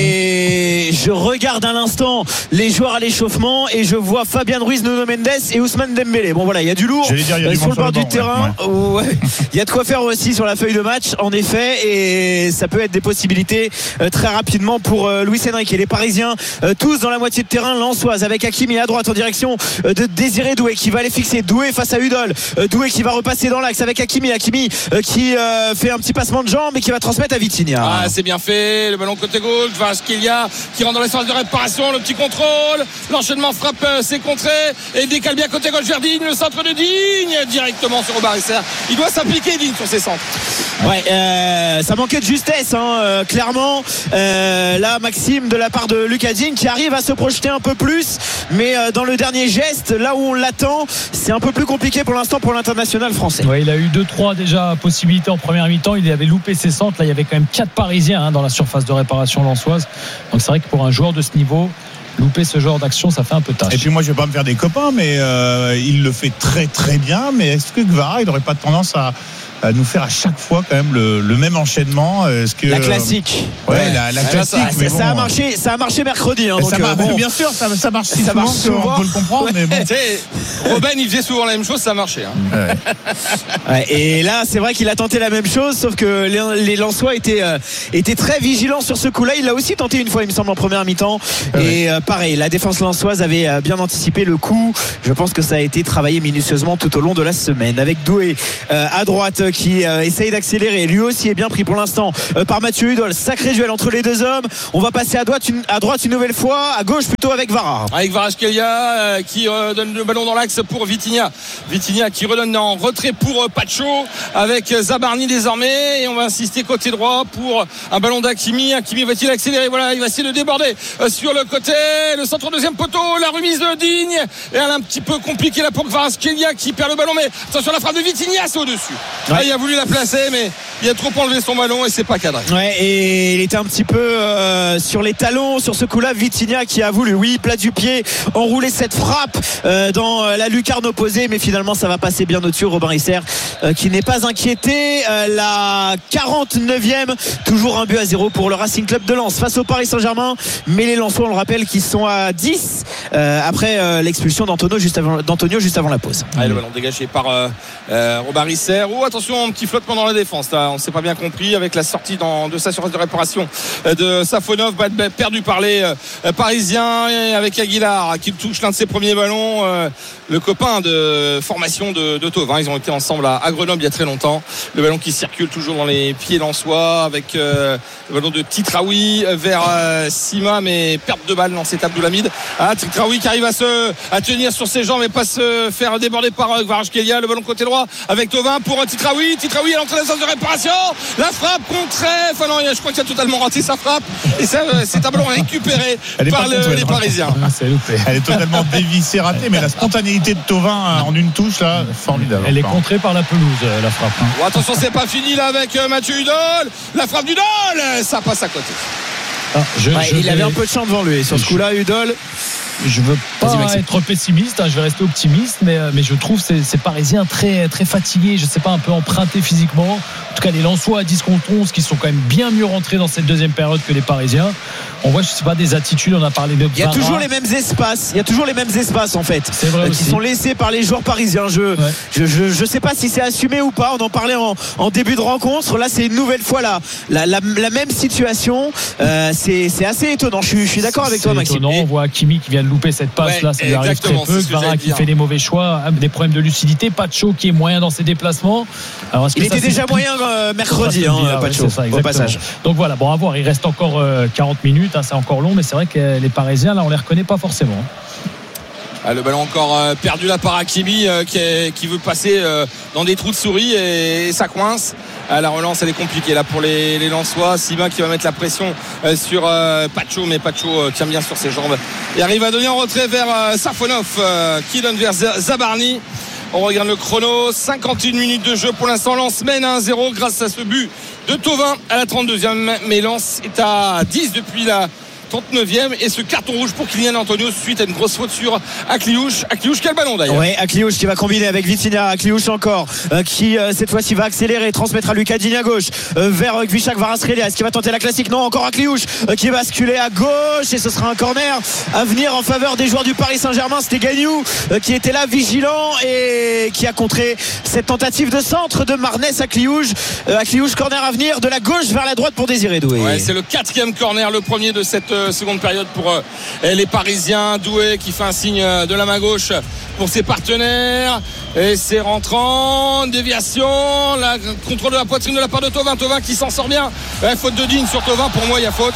et je regarde à l'instant les joueurs à l'échauffement et je vois Fabien Ruiz, Nuno Mendes et Ousmane Dembélé. Bon voilà, il y a du lourd dire, y a du sur le bord du banc, terrain. Il ouais. ouais. y a de quoi faire aussi sur la feuille de match, en effet, et ça peut être des possibilités euh, très rapidement pour euh, Luis Enrique et les Parisiens, euh, tous dans la moitié de terrain lensoise, avec Hakimi à droite en direction euh, de Désiré Doué qui va aller fixer Doué face à Udol. Euh, Doué qui va repasser dans l'axe avec Hakimi. Hakimi euh, qui euh, fait un petit passement de jambe et qui va transmettre à Vitinha. Ah, c'est bien fait, le ballon côté gauche, Kvaratskhelia qui rentre dans l'espace de réparation, le petit contrôle, l'enchaînement frappe, euh, c'est contré et décale bien côté gauche vers Digne, le centre de Digne directement sur Aubin Risser. Il doit s'appliquer Digne sur ses centres. Ouais, euh, ça manquait de justesse, hein, euh, clairement. Euh, là, Maxime, de la part de Lucas Digne, qui arrive à se projeter un peu plus, mais euh, dans le dernier geste, là où on l'attend, c'est un peu plus compliqué pour l'instant pour l'international français. Ouais, il a eu deux trois déjà possibilités en première mi-temps, il avait loupé ses centres. Là, il y avait quand même quatre Parisiens hein, dans la surface de réparation lensoise. Donc c'est vrai que pour un joueur de ce niveau, louper ce genre d'action, ça fait un peu tâche. Et puis moi, je vais pas me faire des copains, mais euh, il le fait très très bien. Mais est-ce que Guevara, il n'aurait pas tendance à à nous faire à chaque fois quand même le, le même enchaînement? Est-ce que la classique ouais, ouais. La, la classique ça, mais ça bon, a marché ça a marché mercredi hein, donc ça euh, bon. Bien sûr ça, ça marche si ça souvent, marche souvent. on peut le comprendre ouais. Mais bon. Robben il faisait souvent la même chose, ça marchait hein. ouais. Ouais, et là c'est vrai qu'il a tenté la même chose, sauf que les, les Lensois étaient, euh, étaient très vigilants sur ce coup-là. Il l'a aussi tenté une fois il me semble en première mi-temps ouais. Et euh, pareil, la défense lensoise avait euh, bien anticipé le coup. Je pense que ça a été travaillé minutieusement tout au long de la semaine, avec Doué euh, à droite qui euh, essaye d'accélérer, lui aussi est bien pris pour l'instant euh, par Mathieu Hudol. Sacré duel entre les deux hommes. On va passer à droite une, à droite une nouvelle fois, à gauche plutôt avec Vara, avec Kvaratskhelia euh, qui euh, donne le ballon dans l'axe pour Vitinha Vitinha qui redonne en retrait pour euh, Pacho avec Zabarni désormais, et on va insister côté droit pour un ballon d'Hakimi. Hakimi va-t-il accélérer? Voilà, il va essayer de déborder euh, sur le côté, le centre deuxième poteau, la remise de Digne, et elle est un petit peu compliquée là pour Kvaratskhelia qui perd le ballon, mais attention la frappe de Vitinha, c'est au-dessus ouais. Là, il a voulu la placer mais il a trop enlevé son ballon et c'est pas cadré. Ouais, et il était un petit peu euh, sur les talons sur ce coup-là. Vitinha qui a voulu, oui, plat du pied, enrouler cette frappe euh, dans la lucarne opposée, mais finalement ça va passer bien au-dessus. Robin Risser euh, qui n'est pas inquiété. Euh, la quarante-neuvième, toujours un but à zéro pour le Racing Club de Lens face au Paris Saint-Germain. Mais les Lensois, on le rappelle, qui sont à dix euh, après euh, l'expulsion d'Antonio juste avant, d'Antonio juste avant la pause. Ah, le ballon dégagé par euh, euh, Robin Risser. Oh, attention, un petit flottement dans la défense là, on ne s'est pas bien compris avec la sortie dans, de sa surface de réparation de Safonov, perdu par les euh, Parisiens, et avec Aguilar qui touche l'un de ses premiers ballons, euh, le copain de formation de, de Thauvin. Ils ont été ensemble à, à Grenoble il y a très longtemps. Le ballon qui circule toujours dans les pieds lensois avec euh, le ballon de Titraoui vers euh, Sima, mais perte de balle dans cette Abdoulhamid. Ah, Titraoui qui arrive à se à tenir sur ses jambes et pas se faire déborder par euh, Kvaratskhelia. Le ballon côté droit avec Thauvin pour euh, Titraoui. Titraoui à l'entrée de la zone de réparation. La frappe contrée. Enfin non, je crois qu'il a totalement raté sa frappe. Et ça, c'est un ballon récupéré par le, les Parisiens. Ah, c'est Elle est totalement dévissée, ratée, mais la spontanéité de Thauvin en une touche là, formidable. Elle est contrée par la pelouse, la frappe. Hein. Oh, attention, c'est pas fini là avec Mathieu Hudol. La frappe d'Hudol, ça passe à côté. Ah, je, ouais, je il vais... avait un peu de champ devant lui sur ce coup-là, Hudol. Je veux pas être pessimiste, hein, je vais rester optimiste, mais, mais je trouve ces, ces Parisiens très, très fatigués, je sais pas, un peu empruntés physiquement. En tout cas, les Lensois à dix contre onze qui sont quand même bien mieux rentrés dans cette deuxième période que les Parisiens. On voit, je sais pas, des attitudes, on a parlé de Il y a Vara. toujours les mêmes espaces, il y a toujours les mêmes espaces en fait, c'est vrai euh, aussi. Qui sont laissés par les joueurs parisiens. Je, ouais. je, je, je sais pas si c'est assumé ou pas, on en parlait en, en début de rencontre. Là, c'est une nouvelle fois la, la, la, la même situation. Euh, c'est, c'est assez étonnant, je, je suis d'accord avec c'est toi, Maxime. Étonnant. On voit Hakimi qui vient de louper cette passe. Ouais. Là, ça lui arrive très peu. Vara qui fait des mauvais choix, des problèmes de lucidité. Pacho qui est moyen dans ses déplacements. Alors, il était déjà moyen euh, mercredi, hein, Pacho, ça, au passage. Donc voilà, bon, à voir. Il reste encore euh, quarante minutes, hein, c'est encore long, mais c'est vrai que les Parisiens, là, on les reconnaît pas forcément. Ah, le ballon encore euh, perdu là par Hakimi euh, qui, est, qui veut passer euh, dans des trous de souris et, et ça coince. Ah, la relance elle est compliquée là pour les, les Lensois. Sima qui va mettre la pression euh, sur euh, Pacho, mais Pacho euh, tient bien sur ses jambes et arrive à donner en retrait vers euh, Safonov euh, qui donne vers Zabarni. On regarde le chrono, cinquante et une minutes de jeu pour l'instant. Lens mène à un zéro grâce à ce but de Thauvin à la trente-deuxième, mais Lens est à dix depuis la trente-neuvième et ce carton rouge pour Kylian Antonio suite à une grosse faute sur Akliouche. Akliouche quel ballon d'ailleurs. Ouais, Akliouche qui va combiner avec Vitinha. Akliouche encore euh, qui euh, cette fois-ci va accélérer, transmettre à Lucas Digne à gauche euh, vers euh, Kvichak Kvaratskhelia. Est-ce qu'il va tenter la classique? Non, encore Akliouche euh, qui va basculer à gauche et ce sera un corner à venir en faveur des joueurs du Paris Saint-Germain. C'était Gagnou euh, qui était là vigilant et qui a contré cette tentative de centre de Marnès. Akliouche euh, Akliouche corner à venir de la gauche vers la droite pour Désiré Doué. Ouais, c'est le quatrième corner, le premier de cette seconde période pour euh, les Parisiens. Doué qui fait un signe de la main gauche pour ses partenaires et c'est rentrant, déviation, la contrôle de la poitrine de la part de Thauvin. Thauvin qui s'en sort bien. Ouais, faute de Digne sur Thauvin, pour moi il y a faute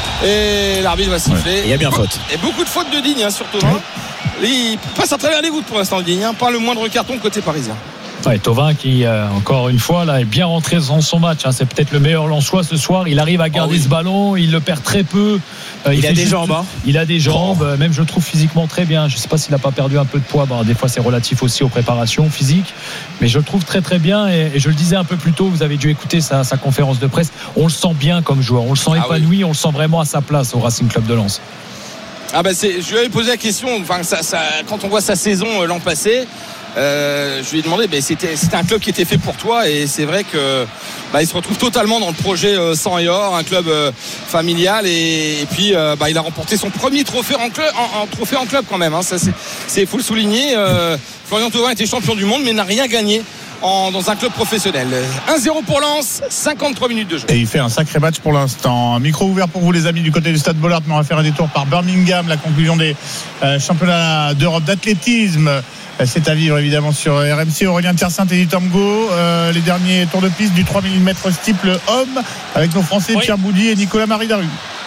et l'arbitre va siffler. Il y a bien faute et beaucoup de fautes de Digne hein, sur Thauvin. Il passe à travers les gouttes pour l'instant, le Digne, hein, pas le moindre carton côté parisien. Ouais, Thauvin qui euh, encore une fois là est bien rentré dans son match, hein. C'est peut-être le meilleur Lensois ce soir. Il arrive à garder oh oui. ce ballon, il le perd très peu. Euh, il, il a des juste, jambes. Hein. Il a des jambes, oh. Même je le trouve physiquement très bien. Je ne sais pas s'il n'a pas perdu un peu de poids. Bon, des fois c'est relatif aussi aux préparations physiques, mais je le trouve très très bien. Et, et je le disais un peu plus tôt, vous avez dû écouter sa, sa conférence de presse. On le sent bien comme joueur, on le sent ah épanoui, oui. On le sent vraiment à sa place au Racing Club de Lens. Ah bah c'est, je lui avais posé la question. Enfin, ça, ça, quand on voit sa saison euh, l'an passé. Euh, je lui ai demandé, ben, c'était, c'était un club qui était fait pour toi, et c'est vrai que bah, il se retrouve totalement dans le projet euh, sang et or, un club euh, familial, et, et puis euh, bah, il a remporté son premier trophée en club, en, en trophée en club quand même. Hein, ça c'est, c'est faut le souligner. Euh, Florian Thauvin était champion du monde, mais n'a rien gagné en, dans un club professionnel. un zéro pour Lens, cinquante-trois minutes de jeu. Et il fait un sacré match pour l'instant. Un micro ouvert pour vous les amis du côté du Stade Bollaert, mais on va faire un détour par Birmingham, la conclusion des euh, championnats d'Europe d'athlétisme. C'est à vivre évidemment sur R M C. Aurélien Tiersin, Teddy Tamgo, euh, les derniers tours de piste du trois mille mètres steeple homme avec nos Français oui. Pierre Boudy et Nicolas Marie-Daru.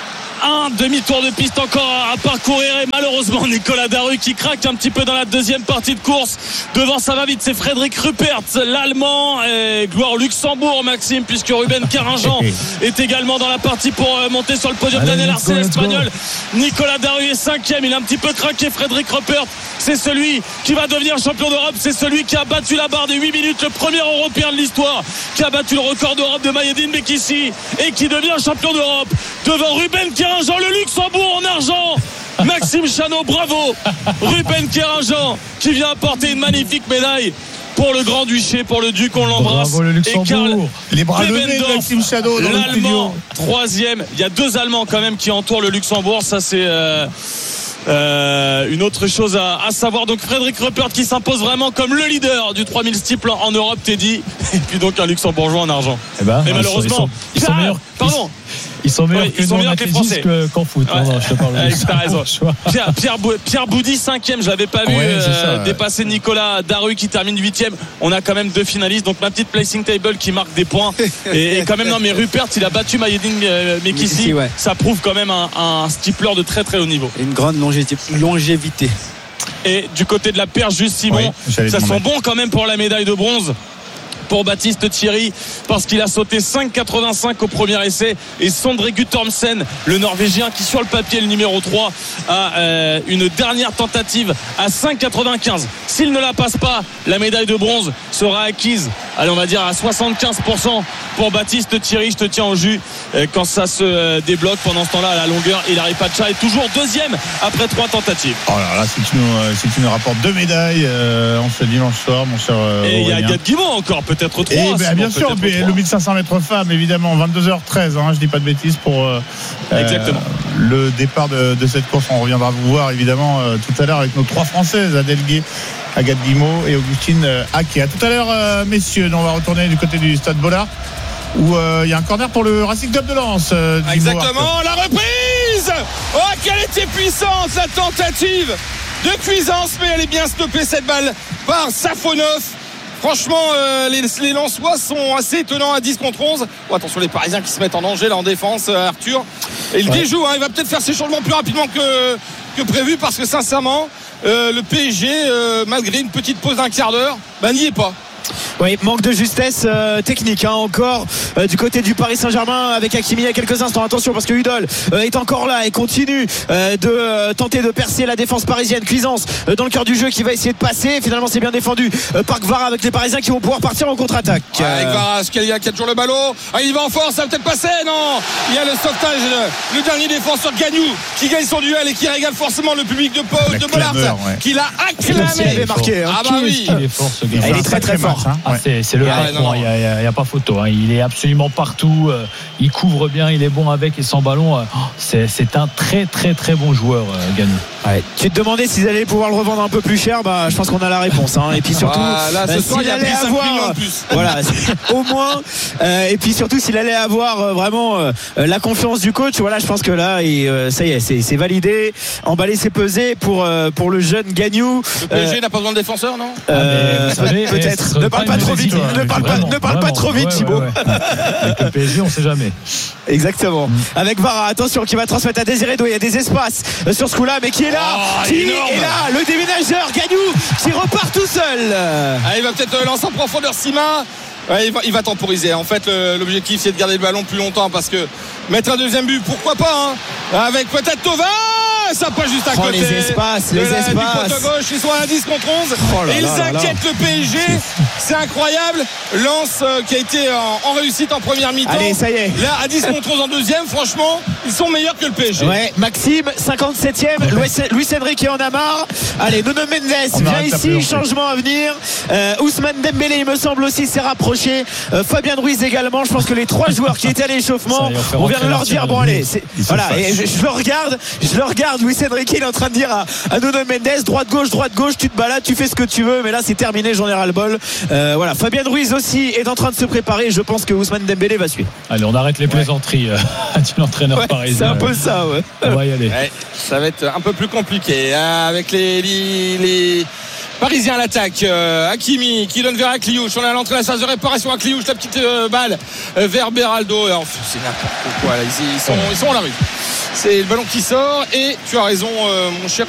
Un demi-tour de piste encore à parcourir, et malheureusement Nicolas Daru qui craque un petit peu dans la deuxième partie de course. Devant, ça va vite, c'est Frédéric Ruppert, l'Allemand, et gloire Luxembourg, Maxime, puisque Ruben Carinjan est également dans la partie pour monter sur le podium. Daniel Arce, l'Espagnol. Nicolas Daru est cinquième, il a un petit peu craqué. Frédéric Ruppert, c'est celui qui va devenir champion d'Europe, c'est celui qui a battu la barre des huit minutes, le premier Européen de l'histoire qui a battu le record d'Europe de Mayedine Bekissi et qui devient champion d'Europe devant Ruben Carinjan. Jean le Luxembourg en argent. Maxime Chanot, bravo. Ruben Carinjan qui vient apporter une magnifique médaille pour le Grand-Duché, pour le Duc, on l'embrasse. Bravo le Luxembourg. Et Karl les bras levés de Maxime Chanot, l'Allemand, troisième. Il y a deux Allemands quand même qui entourent le Luxembourg. Ça c'est euh, euh, une autre chose à, à savoir. Donc Frédéric Ruppert qui s'impose vraiment comme le leader du trois mille steeple en Europe, Teddy. Et puis donc un Luxembourgeois en argent. Eh ben, et malheureusement, ils sont, ils sont meilleurs. Pardon. Ils sont meilleurs oui, que ils sont nous meilleurs en que les Français que, qu'en foot. Ouais. Non, non, je te parle de t'as raison. Pierre, Pierre, Pierre Boudy cinquième, je l'avais pas vu ouais, euh, ça, dépasser Nicolas Daru qui termine huitième. On a quand même deux finalistes, donc ma petite placing table qui marque des points. et, et quand même non, mais Ruppert, il a battu Mayedine euh, Bekissi. Ouais. Ça prouve quand même un, un steepler de très très haut niveau. Une grande longévité. Et du côté de la perche, juste Simon, oui, ça sent bon quand même pour la médaille de bronze pour Baptiste Thierry, parce qu'il a sauté cinq quatre-vingt-cinq au premier essai, et Sondre Guttormsen, le Norvégien qui sur le papier est le numéro trois, a euh, une dernière tentative à cinq quatre-vingt-quinze. S'il ne la passe pas, la médaille de bronze sera acquise, allez on va dire à soixante-quinze pour cent pour Baptiste Thierry. Je te tiens au jus euh, quand ça se euh, débloque. Pendant ce temps-là, à la longueur, Hilary Pacha est toujours deuxième après trois tentatives. Oh là là, si tu nous, euh, si tu nous rapportes deux médailles euh, en ce dimanche soir, mon cher euh, et il y a Gad Guimont encore, peut-être trois. Et ben, bien sûr, le mille cinq cents mètres femmes, évidemment, vingt-deux heures treize, hein, je dis pas de bêtises pour euh, Exactement. Euh, le départ de, de cette course. On reviendra vous voir évidemment euh, tout à l'heure avec nos trois Françaises, Adèle Gué, Agathe Guimau et Augustine euh, Haquet. À tout à l'heure, euh, messieurs. On va retourner du côté du Stade Bollaert où il euh, y a un corner pour le Racing Club de Lens. Euh, Exactement, la reprise. Oh, quelle était puissante la tentative de Cuisance, mais elle est bien stoppée cette balle par Safonov. Franchement, euh, les, les Lensois sont assez étonnants à dix contre onze. Oh, attention, les Parisiens qui se mettent en danger là en défense, euh, Arthur. Et il ouais. déjoue, hein, il va peut-être faire ses changements plus rapidement que, que prévu, parce que sincèrement, euh, le P S G, euh, malgré une petite pause d'un quart d'heure, bah, n'y est pas. Oui, manque de justesse euh, technique hein, encore euh, du côté du Paris Saint-Germain avec Hakimi il y a quelques instants. Attention parce que Hudol euh, est encore là et continue euh, de euh, tenter de percer la défense parisienne. Cuisance euh, dans le cœur du jeu qui va essayer de passer. Finalement c'est bien défendu euh, par Gvara avec les Parisiens qui vont pouvoir partir en contre-attaque. Ouais, avec Gvara, Scalia qui a toujours le ballon. Ah, il va en force, ça va peut-être passer. Non, il y a le sauvetage, le, le dernier défenseur Gagnou qui gagne son duel et qui régale forcément le public de Pau de Bollaert ouais. qui l'a acclamé. Il marqué, hein. Ah bah oui. Il est fort, ce gars. Il est très très fort. Hein. Ah, c'est, c'est le ah, il n'y a, a, a pas photo hein. Il est absolument partout, euh, il couvre bien, il est bon avec et sans ballon. euh, c'est, c'est un très très très bon joueur, euh, Gagnou. Ouais. Tu te demandais s'ils allaient pouvoir le revendre un peu plus cher, bah, je pense qu'on a la réponse hein. Et puis surtout ah, là, ce euh, soir, s'il allait avoir voilà, au moins euh, et puis surtout s'il allait avoir euh, vraiment euh, la confiance du coach, voilà, je pense que là et, euh, ça y est, c'est, c'est validé, emballer c'est pesé pour, euh, pour le jeune Gagnou. Le P S G euh, n'a pas besoin de défenseur, non euh, ah, savez, peut-être ne parle pas trop vite, ne parle pas, ne parle pas trop vite, Thibaut. Ouais, ouais, ouais. Avec le P S G, on sait jamais. Exactement. Avec Vara, attention, qui va transmettre à Désiré Doué. Il y a des espaces sur ce coup-là, mais qui est est là, oh, qui énorme. est là, le déménageur Gagnou qui repart tout seul. Ah, il va peut-être lancer en profondeur Sima. Ouais, il, va, il va temporiser. En fait, le, l'objectif, c'est de garder le ballon plus longtemps parce que mettre un deuxième but, pourquoi pas, hein, avec peut-être Thauvin. Ça passe juste à oh, côté. Les espaces, les la, espaces. Du poteau gauche, ils sont à dix contre onze. Oh là et ils là inquiètent là. le P S G. C'est incroyable. Lens euh, qui a été en, en réussite en première mi-temps. Allez, ça y est. Là, à dix contre onze en deuxième, franchement, ils sont meilleurs que le P S G. Ouais, Maxime, cinquante-septième. Luis Enrique en a marre. Allez, Nuno Mendes vient ici. Changement à venir. Euh, Ousmane Dembélé, il me semble aussi, s'est rapproché. Euh, Fabien Ruiz également. Je pense que les trois joueurs qui étaient à l'échauffement, on vient de leur dire bon, allez, c'est, voilà. Et je, je le regarde, je le regarde. Luis Enrique, il est en train de dire à, à Nuno Mendes, droite gauche, droite gauche, tu te balades, tu fais ce que tu veux, mais là c'est terminé, j'en ai ras le bol. Euh, voilà, Fabien Ruiz aussi est en train de se préparer. Je pense que Ousmane Dembélé va suivre. Allez, on arrête les plaisanteries ouais. euh, de l'entraîneur ouais, parisien. C'est un peu ça, ouais. On va y aller. Ouais, ça va être un peu plus compliqué hein, avec les, les, les Parisiens à l'attaque. Euh, Hakimi qui donne vers Akliouche. On a l'entrée de la phase de réparation. Akliouche, la petite euh, balle euh, vers Beraldo. Et, enfin, c'est n'importe quoi là. Ils, ils, sont, ils sont en la rue. C'est le ballon qui sort et tu as raison, euh, mon cher